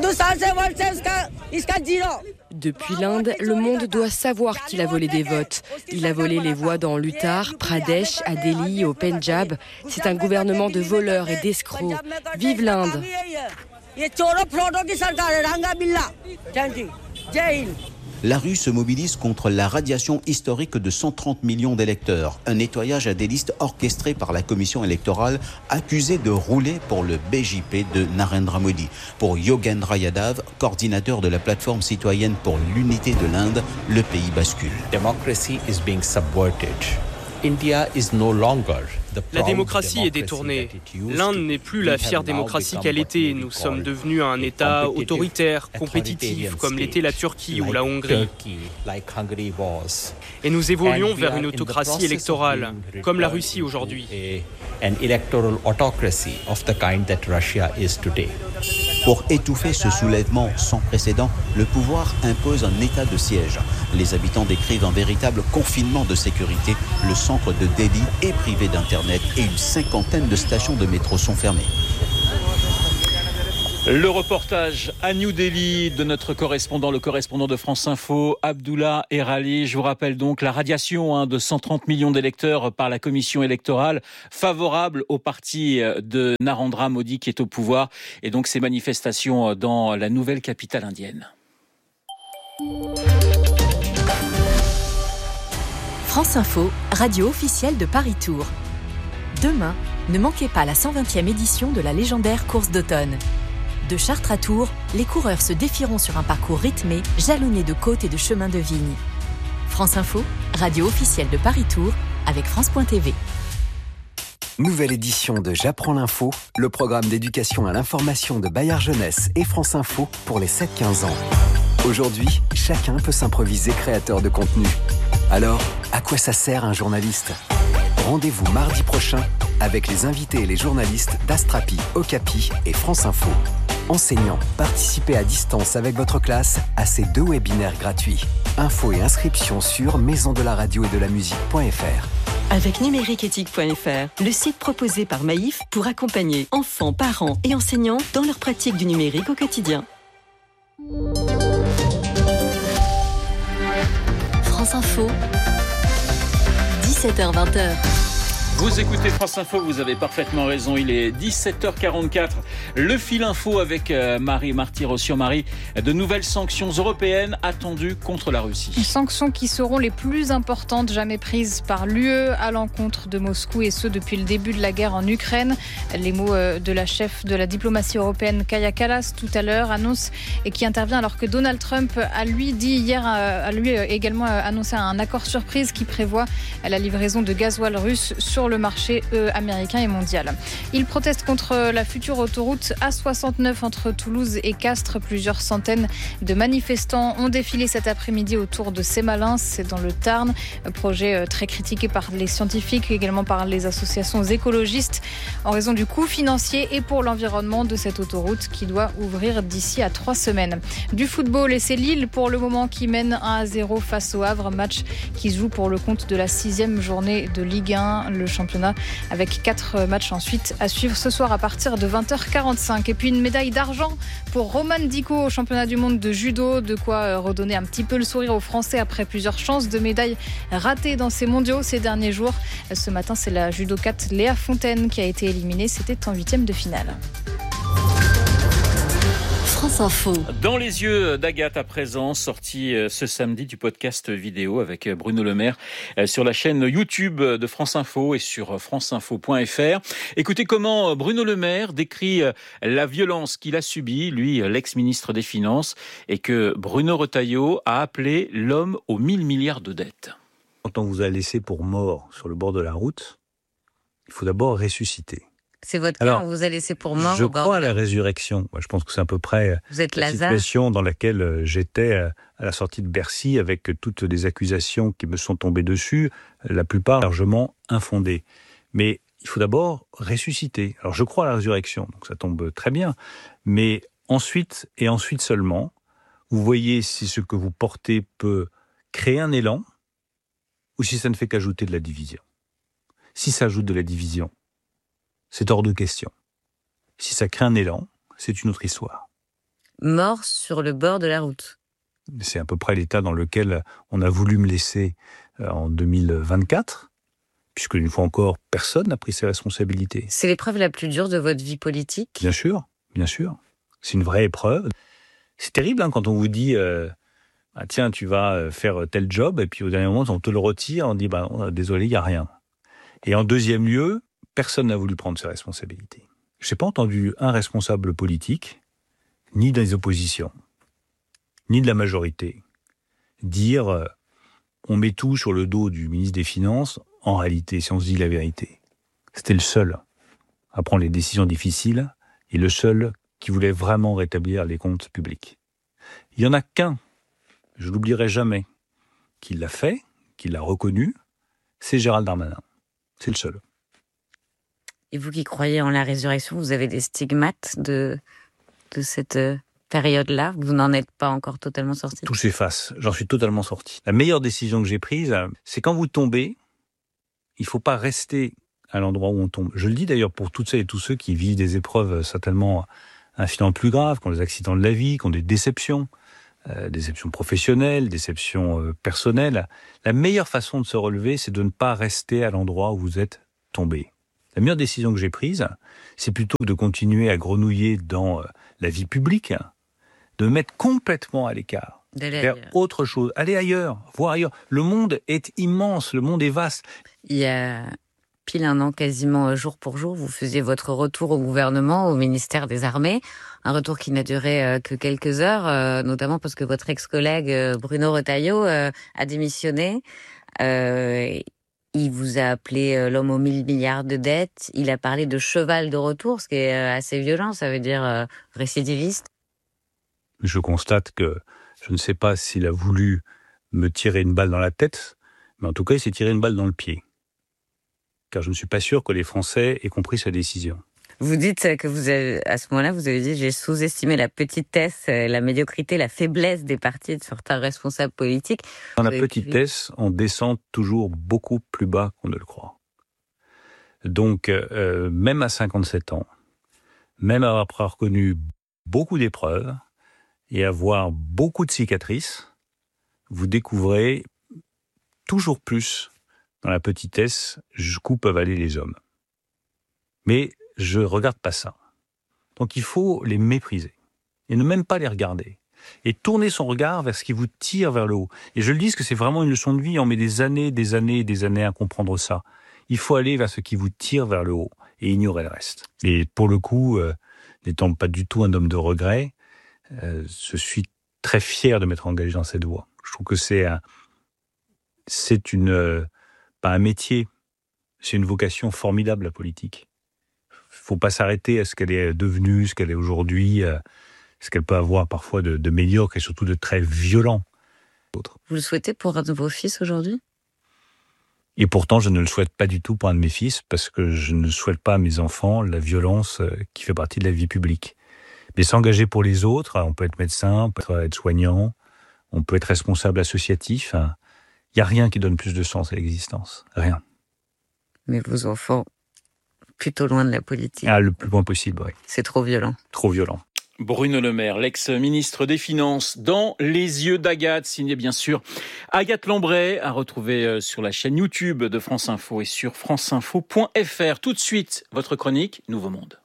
Depuis l'Inde, le monde doit savoir qu'il a volé des votes. Il a volé les voix dans l'Uttar, Pradesh, à Delhi, au Pendjab. C'est un gouvernement de voleurs et d'escrocs. Vive l'Inde! La rue se mobilise contre la radiation historique de cent trente millions d'électeurs. Un nettoyage à des listes orchestré par la commission électorale accusée de rouler pour le B J P de Narendra Modi. Pour Yogendra Yadav, coordinateur de la plateforme citoyenne pour l'unité de l'Inde, le pays bascule. Democracy is being subverted. India is no longer La démocratie est détournée. L'Inde n'est plus la fière démocratie qu'elle était. Nous sommes devenus un État autoritaire, compétitif, comme l'était la Turquie ou la Hongrie. Et nous évoluons vers une autocratie électorale, comme la Russie aujourd'hui. Pour étouffer ce soulèvement sans précédent, le pouvoir impose un état de siège. Les habitants décrivent un véritable confinement de sécurité. Le centre de Delhi est privé d'internet et une cinquantaine de stations de métro sont fermées. Le reportage à New Delhi de notre correspondant, le correspondant de France Info, Abdullah Erali. Je vous rappelle donc la radiation hein, de cent trente millions d'électeurs par la commission électorale favorable au parti de Narendra Modi qui est au pouvoir. Et donc ces manifestations dans la nouvelle capitale indienne. France Info, radio officielle de Paris Tour. Demain, ne manquez pas la cent vingtième édition de la légendaire course d'automne. De Chartres à Tours, les coureurs se défieront sur un parcours rythmé, jalonné de côtes et de chemins de vigne. France Info, radio officielle de Paris Tour, avec France point T V. Nouvelle édition de J'apprends l'info, le programme d'éducation à l'information de Bayard Jeunesse et France Info pour les sept quinze ans. Aujourd'hui, chacun peut s'improviser créateur de contenu. Alors, à quoi ça sert un journaliste ? Rendez-vous mardi prochain avec les invités et les journalistes d'Astrapi, Okapi et France Info. Enseignants, participez à distance avec votre classe à ces deux webinaires gratuits. Infos et inscriptions sur maison de la radio et de la musique point f r. Avec numériqueéthique point f r, le site proposé par Maïf pour accompagner enfants, parents et enseignants dans leur pratique du numérique au quotidien. France Info, dix-sept heures vingt. Vous écoutez France Info, vous avez parfaitement raison, il est dix-sept heures quarante-quatre. Le fil info avec Marie Marty-Rossian-Marie. De nouvelles sanctions européennes attendues contre la Russie. Sanctions qui seront les plus importantes jamais prises par l'U E à l'encontre de Moscou et ce depuis le début de la guerre en Ukraine. Les mots de la chef de la diplomatie européenne Kaja Kallas tout à l'heure annonce et qui intervient alors que Donald Trump a lui dit hier, a lui également annoncé un accord surprise qui prévoit la livraison de gasoil russe sur le marché euh, américain et mondial. Il proteste contre la future autoroute A soixante-neuf entre Toulouse et Castres. Plusieurs centaines de manifestants ont défilé cet après-midi autour de Sémalins, c'est dans le Tarn. Projet euh, très critiqué par les scientifiques, également par les associations écologistes, en raison du coût financier et pour l'environnement de cette autoroute qui doit ouvrir d'ici à trois semaines. Du football, et c'est Lille pour le moment qui mène un à zéro face au Havre, match qui se joue pour le compte de la sixième journée de Ligue un. Le championnat avec quatre matchs ensuite à suivre ce soir à partir de vingt heures quarante-cinq. Et puis une médaille d'argent pour Roman Diko au championnat du monde de judo, de quoi redonner un petit peu le sourire aux Français après plusieurs chances de médailles ratées dans ces mondiaux ces derniers jours. Ce matin, c'est la judokate Léa Fontaine qui a été éliminée, c'était en huitième de finale. France Info. Dans les yeux d'Agathe à présent, sorti ce samedi du podcast vidéo avec Bruno Le Maire sur la chaîne YouTube de France Info et sur franceinfo point f r. Écoutez comment Bruno Le Maire décrit la violence qu'il a subie, lui, l'ex-ministre des Finances, et que Bruno Retailleau a appelé l'homme aux mille milliards de dettes. Quand on vous a laissé pour mort sur le bord de la route, il faut d'abord ressusciter. C'est votre cas, Alors, on vous a laissé pour mort. Je crois à la résurrection. Moi, je pense que c'est à peu près vous êtes la Lazare. Situation dans laquelle j'étais à la sortie de Bercy avec toutes les accusations qui me sont tombées dessus, la plupart largement infondées. Mais il faut d'abord ressusciter. Alors, je crois à la résurrection, donc ça tombe très bien. Mais ensuite, et ensuite seulement, vous voyez si ce que vous portez peut créer un élan ou si ça ne fait qu'ajouter de la division. Si ça ajoute de la division, c'est hors de question. Si ça crée un élan, c'est une autre histoire. Mort sur le bord de la route. C'est à peu près l'état dans lequel on a voulu me laisser en deux mille vingt-quatre, puisque une fois encore, personne n'a pris ses responsabilités. C'est l'épreuve la plus dure de votre vie politique ? Bien sûr, bien sûr. C'est une vraie épreuve. C'est terrible hein, quand on vous dit euh, ah, tiens, tu vas faire tel job, et puis au dernier moment, on te le retire, on dit bah, non, désolé, il n'y a rien. Et en deuxième lieu, personne n'a voulu prendre ses responsabilités. Je n'ai pas entendu un responsable politique, ni des oppositions, ni de la majorité, dire euh, on met tout sur le dos du ministre des Finances. En réalité, si on se dit la vérité, c'était le seul à prendre les décisions difficiles et le seul qui voulait vraiment rétablir les comptes publics. Il n'y en a qu'un, je ne l'oublierai jamais, qui l'a fait, qui l'a reconnu, c'est Gérald Darmanin. C'est le seul. Et vous qui croyez en la résurrection, vous avez des stigmates de, de cette période-là? Vous n'en êtes pas encore totalement sorti? Tout s'efface, j'en suis totalement sorti. La meilleure décision que j'ai prise, c'est quand vous tombez, il ne faut pas rester à l'endroit où on tombe. Je le dis d'ailleurs pour toutes celles et tous ceux qui vivent des épreuves certainement infiniment plus graves, qui ont des accidents de la vie, qui ont des déceptions, euh, déceptions professionnelles, déceptions euh, personnelles. La meilleure façon de se relever, c'est de ne pas rester à l'endroit où vous êtes tombé. La meilleure décision que j'ai prise, c'est plutôt de continuer à grenouiller dans euh, la vie publique, de me mettre complètement à l'écart, D'aller faire ailleurs. autre chose, aller ailleurs, voir ailleurs. Le monde est immense, le monde est vaste. Il y a pile un an, quasiment jour pour jour, vous faisiez votre retour au gouvernement, au ministère des Armées. Un retour qui n'a duré euh, que quelques heures, euh, notamment parce que votre ex-collègue euh, Bruno Retailleau euh, a démissionné. Euh, il vous a appelé euh, l'homme aux mille milliards de dettes. Il a parlé de cheval de retour, ce qui est euh, assez violent, ça veut dire euh, récidiviste. Je constate que je ne sais pas s'il a voulu me tirer une balle dans la tête, mais en tout cas, il s'est tiré une balle dans le pied. Car je ne suis pas sûr que les Français aient compris sa décision. Vous dites que vous avez, à ce moment-là, vous avez dit j'ai sous-estimé la petitesse, la médiocrité, la faiblesse des partis de certains responsables politiques. Dans la petitesse, on descend toujours beaucoup plus bas qu'on ne le croit. Donc, euh, même à cinquante-sept ans, même après avoir connu beaucoup d'épreuves et avoir beaucoup de cicatrices, vous découvrez toujours plus dans la petitesse jusqu'où peuvent aller les hommes. Mais je ne regarde pas ça. Donc il faut les mépriser et ne même pas les regarder. Et tourner son regard vers ce qui vous tire vers le haut. Et je le dis parce que c'est vraiment une leçon de vie. On met des années, des années, des années à comprendre ça. Il faut aller vers ce qui vous tire vers le haut et ignorer le reste. Et pour le coup, euh, n'étant pas du tout un homme de regret, euh, je suis très fier de m'être engagé dans cette voie. Je trouve que c'est un, c'est une, euh, pas un métier, c'est une vocation formidable, la politique. Il ne faut pas s'arrêter à ce qu'elle est devenue, ce qu'elle est aujourd'hui, euh, ce qu'elle peut avoir parfois de, de médiocre et surtout de très violent. Vous le souhaitez pour un de vos fils aujourd'hui? Et pourtant, je ne le souhaite pas du tout pour un de mes fils, parce que je ne souhaite pas à mes enfants la violence qui fait partie de la vie publique. Mais s'engager pour les autres, on peut être médecin, on peut être soignant, on peut être responsable associatif. Il n'y a rien qui donne plus de sens à l'existence. Rien. Mais vos enfants, plutôt loin de la politique. Ah, le plus loin possible, oui. C'est trop violent. Trop violent. Bruno Le Maire, l'ex-ministre des Finances, dans Les yeux d'Agathe, signé bien sûr Agathe Lambray, à retrouver sur la chaîne YouTube de France Info et sur franceinfo point f r. Tout de suite, votre chronique Nouveau Monde.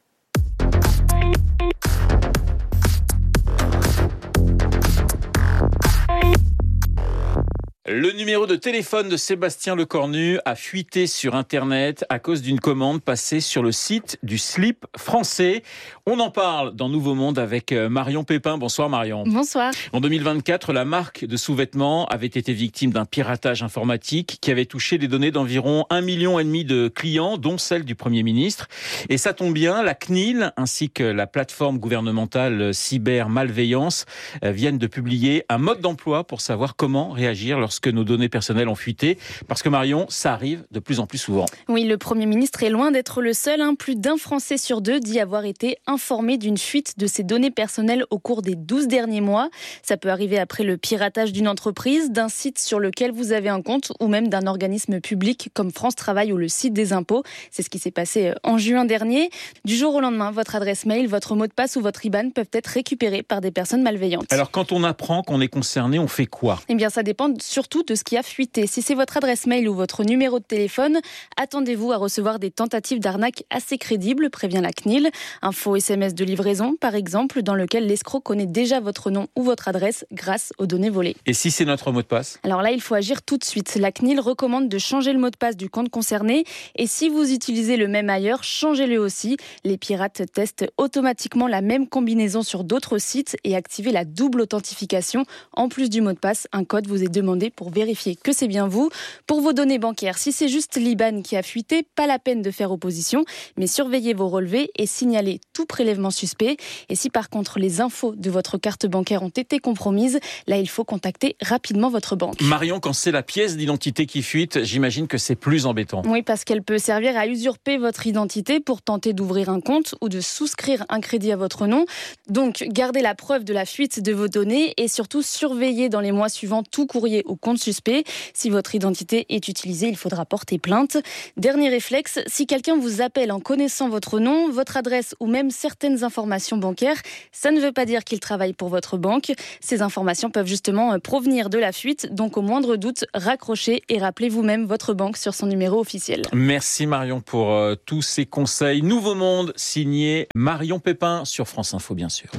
Le numéro de téléphone de Sébastien Lecornu a fuité sur Internet à cause d'une commande passée sur le site du slip français. On en parle dans Nouveau Monde avec Marion Pépin. Bonsoir Marion. Bonsoir. En deux mille vingt-quatre, la marque de sous-vêtements avait été victime d'un piratage informatique qui avait touché les données d'environ un million et demi de clients, dont celle du Premier ministre. Et ça tombe bien, la C N I L ainsi que la plateforme gouvernementale Cybermalveillance viennent de publier un mode d'emploi pour savoir comment réagir lorsque que nos données personnelles ont fuité. Parce que Marion, ça arrive de plus en plus souvent. Oui, le Premier ministre est loin d'être le seul. Hein. Plus d'un Français sur deux dit avoir été informé d'une fuite de ses données personnelles au cours des douze derniers mois. Ça peut arriver après le piratage d'une entreprise, d'un site sur lequel vous avez un compte ou même d'un organisme public comme France Travail ou le site des impôts. C'est ce qui s'est passé en juin dernier. Du jour au lendemain, votre adresse mail, votre mot de passe ou votre I B A N peuvent être récupérés par des personnes malveillantes. Alors quand on apprend qu'on est concerné, on fait quoi ? Eh bien, ça dépend sur surtout de ce qui a fuité. Si c'est votre adresse mail ou votre numéro de téléphone, attendez-vous à recevoir des tentatives d'arnaque assez crédibles, prévient la C N I L. Un faux S M S de livraison, par exemple, dans lequel l'escroc connaît déjà votre nom ou votre adresse grâce aux données volées. Et si c'est notre mot de passe ? Alors là, il faut agir tout de suite. La C N I L recommande de changer le mot de passe du compte concerné. Et si vous utilisez le même ailleurs, changez-le aussi. Les pirates testent automatiquement la même combinaison sur d'autres sites et activez la double authentification. En plus du mot de passe, un code vous est demandé pour vérifier que c'est bien vous. Pour vos données bancaires, si c'est juste l'I B A N qui a fuité, pas la peine de faire opposition, mais surveillez vos relevés et signalez tout prélèvement suspect. Et si par contre les infos de votre carte bancaire ont été compromises, là il faut contacter rapidement votre banque. Marion, quand c'est la pièce d'identité qui fuite, j'imagine que c'est plus embêtant. Oui, parce qu'elle peut servir à usurper votre identité pour tenter d'ouvrir un compte ou de souscrire un crédit à votre nom. Donc, gardez la preuve de la fuite de vos données et surtout surveillez dans les mois suivants tout courrier ou compte suspect. Si votre identité est utilisée, il faudra porter plainte. Dernier réflexe, si quelqu'un vous appelle en connaissant votre nom, votre adresse ou même certaines informations bancaires, ça ne veut pas dire qu'il travaille pour votre banque. Ces informations peuvent justement provenir de la fuite. Donc, au moindre doute, raccrochez et rappelez vous-même votre banque sur son numéro officiel. Merci Marion pour euh, tous ces conseils. Nouveau Monde, signé Marion Pépin sur France Info, bien sûr.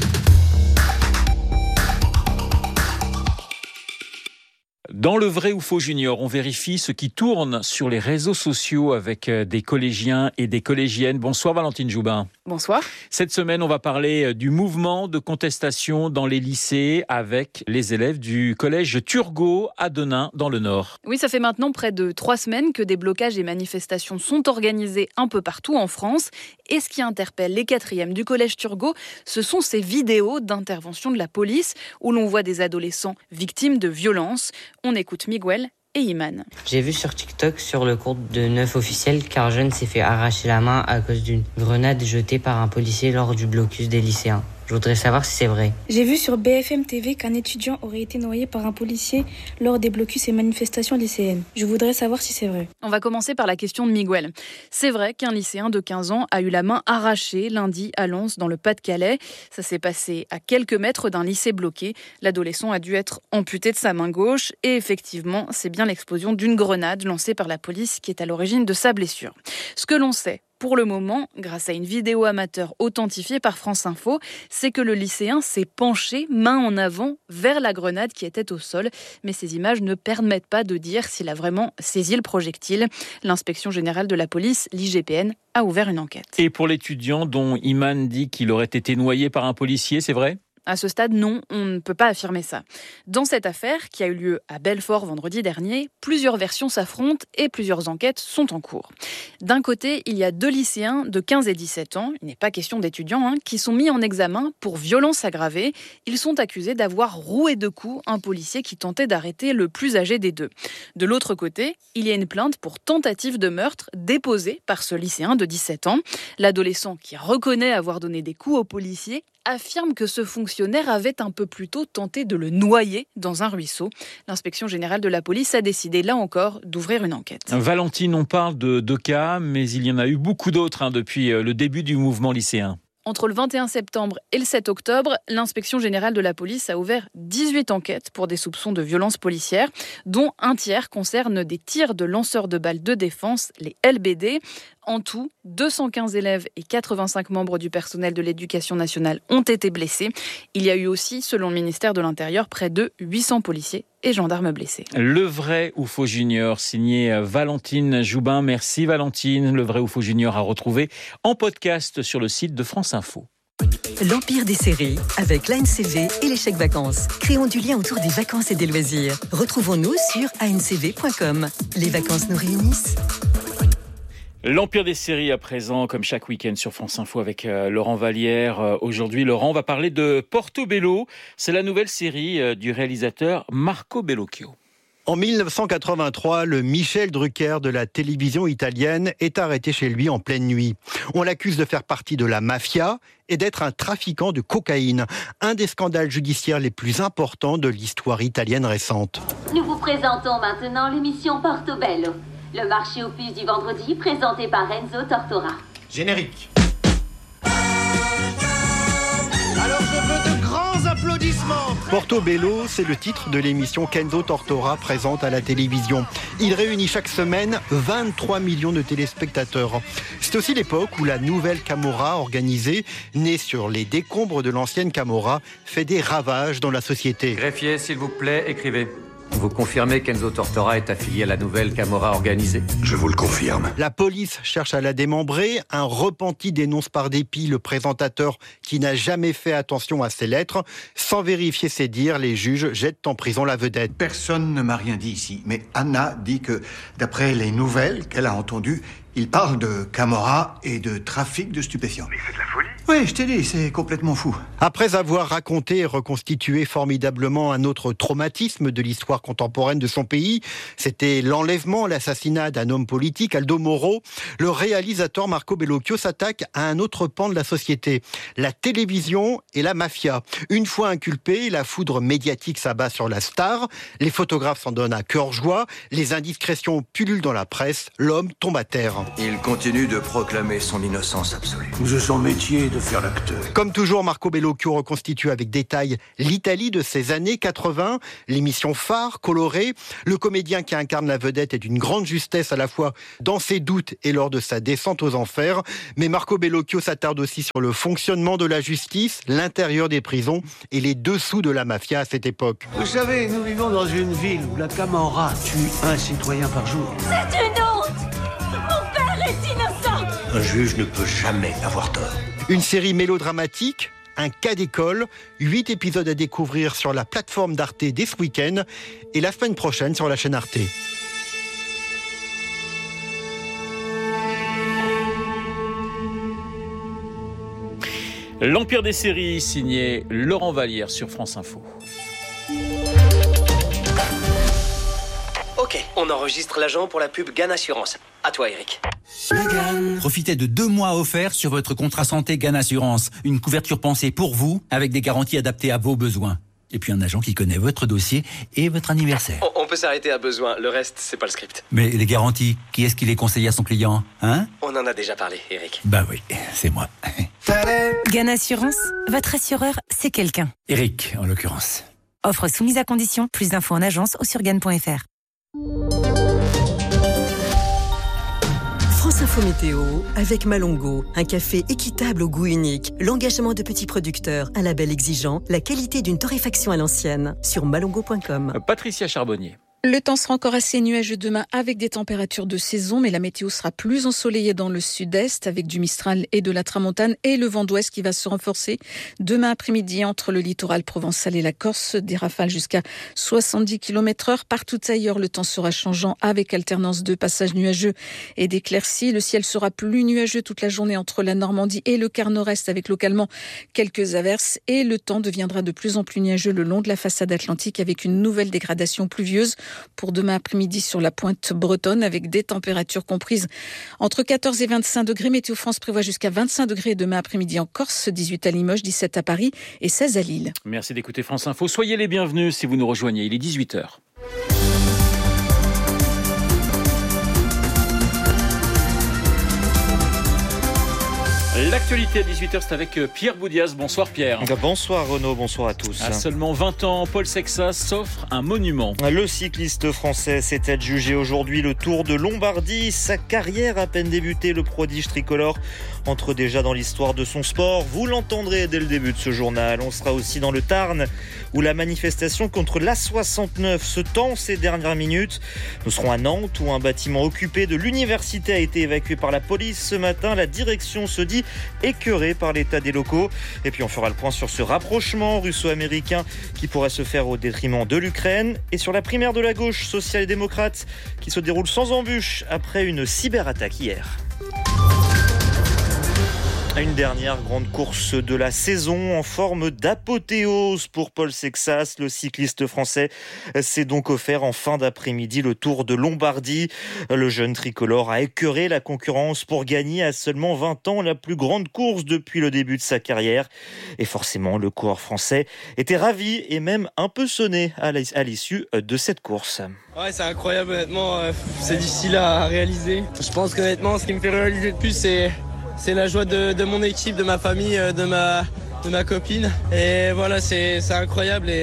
Dans le vrai ou faux junior, on vérifie ce qui tourne sur les réseaux sociaux avec des collégiens et des collégiennes. Bonsoir Valentine Joubin. Bonsoir. Cette semaine, on va parler du mouvement de contestation dans les lycées avec les élèves du collège Turgot à Denain dans le Nord. Oui, ça fait maintenant près de trois semaines que des blocages et manifestations sont organisés un peu partout en France. Et ce qui interpelle les quatrièmes du collège Turgot, ce sont ces vidéos d'intervention de la police où l'on voit des adolescents victimes de violences. On écoute Miguel et Iman. J'ai vu sur TikTok sur le compte de Neuf Officiel qu'un jeune s'est fait arracher la main à cause d'une grenade jetée par un policier lors du blocus des lycéens. Je voudrais savoir si c'est vrai. J'ai vu sur B F M T V qu'un étudiant aurait été noyé par un policier lors des blocus et manifestations lycéennes. Je voudrais savoir si c'est vrai. On va commencer par la question de Miguel. C'est vrai qu'un lycéen de quinze ans a eu la main arrachée lundi à Lens dans le Pas-de-Calais. Ça s'est passé à quelques mètres d'un lycée bloqué. L'adolescent a dû être amputé de sa main gauche et effectivement, c'est bien l'explosion d'une grenade lancée par la police qui est à l'origine de sa blessure. Ce que l'on sait pour le moment, grâce à une vidéo amateur authentifiée par France Info, c'est que le lycéen s'est penché, main en avant, vers la grenade qui était au sol. Mais ces images ne permettent pas de dire s'il a vraiment saisi le projectile. L'inspection générale de la police, l'I G P N, a ouvert une enquête. Et pour l'étudiant dont Iman dit qu'il aurait été noyé par un policier, c'est vrai ? À ce stade, non, on ne peut pas affirmer ça. Dans cette affaire, qui a eu lieu à Belfort vendredi dernier, plusieurs versions s'affrontent et plusieurs enquêtes sont en cours. D'un côté, il y a deux lycéens de quinze et dix-sept ans, il n'est pas question d'étudiants, hein, qui sont mis en examen pour violence aggravée. Ils sont accusés d'avoir roué de coups un policier qui tentait d'arrêter le plus âgé des deux. De l'autre côté, il y a une plainte pour tentative de meurtre déposée par ce lycéen de dix-sept ans. L'adolescent qui reconnaît avoir donné des coups au policier affirme que ce fonctionnaire avait un peu plus tôt tenté de le noyer dans un ruisseau. L'inspection générale de la police a décidé, là encore, d'ouvrir une enquête. Valentine, on parle de deux cas, mais il y en a eu beaucoup d'autres hein, depuis le début du mouvement lycéen. Entre le vingt et un septembre et le sept octobre, l'inspection générale de la police a ouvert dix-huit enquêtes pour des soupçons de violences policières, dont un tiers concerne des tirs de lanceurs de balles de défense, les L B D. En tout, deux cent quinze élèves et quatre-vingt-cinq membres du personnel de l'éducation nationale ont été blessés. Il y a eu aussi, selon le ministère de l'Intérieur, près de huit cents policiers et gendarmes blessés. Le vrai ou faux junior, signé Valentine Joubin. Merci Valentine. Le vrai ou faux junior à retrouver en podcast sur le site de France Info. L'empire des séries avec l'A N C V et les chèques vacances. Créons du lien autour des vacances et des loisirs. Retrouvons-nous sur a n c v point com. Les vacances nous réunissent. L'Empire des séries à présent, comme chaque week-end sur France Info avec euh, Laurent Vallière. Euh, aujourd'hui, Laurent, on va parler de Portobello. C'est la nouvelle série euh, du réalisateur Marco Bellocchio. En dix-neuf cent quatre-vingt-trois, le Michel Drucker de la télévision italienne est arrêté chez lui en pleine nuit. On l'accuse de faire partie de la mafia et d'être un trafiquant de cocaïne, un des scandales judiciaires les plus importants de l'histoire italienne récente. Nous vous présentons maintenant l'émission Portobello, le marché aux puces du vendredi présenté par Enzo Tortora. Générique. Alors je veux de grands applaudissements. Portobello, c'est le titre de l'émission qu'Enzo Tortora présente à la télévision. Il réunit chaque semaine vingt-trois millions de téléspectateurs. C'est aussi l'époque où la nouvelle Camorra organisée, née sur les décombres de l'ancienne Camorra, fait des ravages dans la société. Greffier, s'il vous plaît, écrivez. Vous confirmez qu'Enzo Tortora est affilié à la nouvelle Camorra organisée? Je vous le confirme. La police cherche à la démembrer. Un repenti dénonce par dépit le présentateur qui n'a jamais fait attention à ses lettres. Sans vérifier ses dires, les juges jettent en prison la vedette. Personne ne m'a rien dit ici, mais Anna dit que, d'après les nouvelles qu'elle a entendues, il parle de Camorra et de trafic de stupéfiants. Mais c'est de la folie. Oui, je t'ai dit, c'est complètement fou. Après avoir raconté et reconstitué formidablement un autre traumatisme de l'histoire contemporaine de son pays, c'était l'enlèvement, l'assassinat d'un homme politique, Aldo Moro, le réalisateur Marco Bellocchio s'attaque à un autre pan de la société, la télévision et la mafia. Une fois inculpé, la foudre médiatique s'abat sur la star, les photographes s'en donnent à cœur joie, les indiscrétions pullulent dans la presse, l'homme tombe à terre. Il continue de proclamer son innocence absolue. C'est son métier de faire l'acteur. Comme toujours, Marco Bellocchio reconstitue avec détail l'Italie de ces années quatre-vingts, l'émission phare, colorée. Le comédien qui incarne la vedette est d'une grande justesse à la fois dans ses doutes et lors de sa descente aux enfers. Mais Marco Bellocchio s'attarde aussi sur le fonctionnement de la justice, l'intérieur des prisons et les dessous de la mafia à cette époque. Vous savez, nous vivons dans une ville où la Camorra tue un citoyen par jour. C'est une honte! Mon père est innocent! Un juge ne peut jamais avoir tort. Une série mélodramatique, un cas d'école, huit épisodes à découvrir sur la plateforme d'Arte dès ce week-end et la semaine prochaine sur la chaîne Arte. L'Empire des séries, signé Laurent Vallière sur France Info. Ok, on enregistre l'agent pour la pub Gan Assurance. À toi, Eric. Profitez de deux mois offerts sur votre contrat santé Gan Assurance. Une couverture pensée pour vous, avec des garanties adaptées à vos besoins. Et puis un agent qui connaît votre dossier et votre anniversaire. On, on peut s'arrêter à besoin, le reste, c'est pas le script. Mais les garanties, qui est-ce qui les conseille à son client, hein? On en a déjà parlé, Eric. Bah oui, c'est moi. Gan Assurance, votre assureur, c'est quelqu'un. Eric, en l'occurrence. Offre soumise à condition, plus d'infos en agence ou sur gan point f r. France Info Météo avec Malongo, un café équitable au goût unique, l'engagement de petits producteurs, un label exigeant, la qualité d'une torréfaction à l'ancienne, sur malongo point com. Patricia Charbonnier. Le temps sera encore assez nuageux demain avec des températures de saison, mais la météo sera plus ensoleillée dans le sud-est avec du Mistral et de la Tramontane et le vent d'ouest qui va se renforcer demain après-midi entre le littoral provençal et la Corse. Des rafales jusqu'à soixante-dix kilomètres heure. Partout ailleurs, le temps sera changeant avec alternance de passages nuageux et d'éclaircies. Le ciel sera plus nuageux toute la journée entre la Normandie et le quart nord-est avec localement quelques averses et le temps deviendra de plus en plus nuageux le long de la façade atlantique avec une nouvelle dégradation pluvieuse pour demain après-midi sur la pointe bretonne avec des températures comprises entre quatorze et vingt-cinq degrés. Météo France prévoit jusqu'à vingt-cinq degrés demain après-midi en Corse, dix-huit à Limoges, dix-sept à Paris et seize à Lille. Merci d'écouter France Info. Soyez les bienvenus si vous nous rejoignez. Il est dix-huit heures. L'actualité à dix-huit heures, c'est avec Pierre Boudias. Bonsoir Pierre. Bonsoir Renaud, bonsoir à tous. À seulement vingt ans, Paul Sexas s'offre un monument. Le cycliste français s'est adjugé aujourd'hui le Tour de Lombardie. Sa carrière à peine débutée, le prodige tricolore entre déjà dans l'histoire de son sport. Vous l'entendrez dès le début de ce journal. On sera aussi dans le Tarn où la manifestation contre l'A soixante-neuf se tend ces dernières minutes. Nous serons à Nantes où un bâtiment occupé de l'université a été évacué par la police ce matin. La direction se dit écœurée par l'état des locaux. Et puis on fera le point sur ce rapprochement russo-américain qui pourrait se faire au détriment de l'Ukraine et sur la primaire de la gauche sociale et démocrate qui se déroule sans embûche après une cyberattaque hier. Une dernière grande course de la saison en forme d'apothéose pour Paul Sexas. Le cycliste français s'est donc offert en fin d'après-midi le Tour de Lombardie. Le jeune tricolore a écœuré la concurrence pour gagner à seulement vingt ans la plus grande course depuis le début de sa carrière. Et forcément, le coureur français était ravi et même un peu sonné à l'issue de cette course. Ouais, c'est incroyable honnêtement, c'est difficile à réaliser. Je pense qu'honnêtement, ce qui me fait réaliser le plus, c'est... C'est la joie de, de mon équipe, de ma famille, de ma, de ma copine. Et voilà, c'est, c'est incroyable et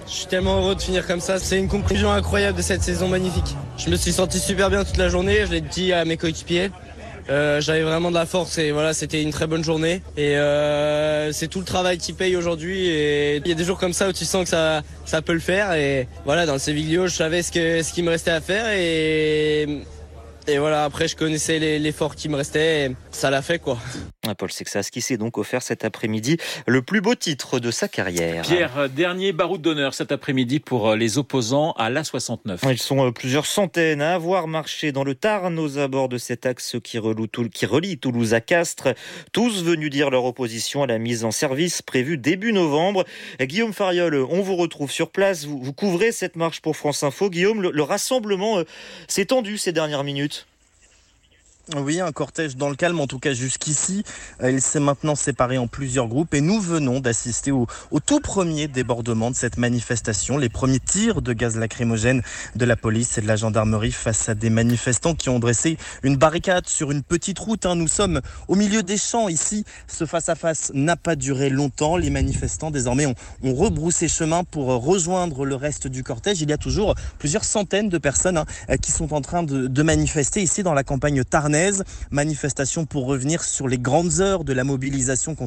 Je suis tellement heureux de finir comme ça. C'est une conclusion incroyable de cette saison magnifique. Je me suis senti super bien toute la journée. Je l'ai dit à mes coéquipiers. Euh, j'avais vraiment de la force et voilà, c'était une très bonne journée. Et euh, c'est tout le travail qui paye aujourd'hui. Et il y a des jours comme ça où tu sens que ça, ça peut le faire. Et voilà, dans le Séviglio, je savais ce que ce qu'il me restait à faire et et voilà. Après, je connaissais les, l'effort qui me restait. Et ça l'a fait quoi. Paul Sexas qui s'est donc offert cet après-midi le plus beau titre de sa carrière. Pierre, dernier baroud d'honneur cet après-midi pour les opposants à l'A soixante-neuf. Ils sont plusieurs centaines à avoir marché dans le Tarn aux abords de cet axe qui relie Toulouse à Castres, tous venus dire leur opposition à la mise en service prévue début novembre. Guillaume Fariol, on vous retrouve sur place, vous, vous couvrez cette marche pour France Info. Guillaume, le, le rassemblement euh, s'est tendu ces dernières minutes. Oui, un cortège dans le calme, en tout cas jusqu'ici. Il s'est maintenant séparé en plusieurs groupes et nous venons d'assister au, au tout premier débordement de cette manifestation. Les premiers tirs de gaz lacrymogène de la police et de la gendarmerie face à des manifestants qui ont dressé une barricade sur une petite route. Nous sommes au milieu des champs ici. Ce face-à-face n'a pas duré longtemps. Les manifestants désormais ont, ont rebroussé chemin pour rejoindre le reste du cortège. Il y a toujours plusieurs centaines de personnes hein, qui sont en train de, de manifester ici dans la campagne tarnaise. Manifestation pour revenir sur les grandes heures de la mobilisation contre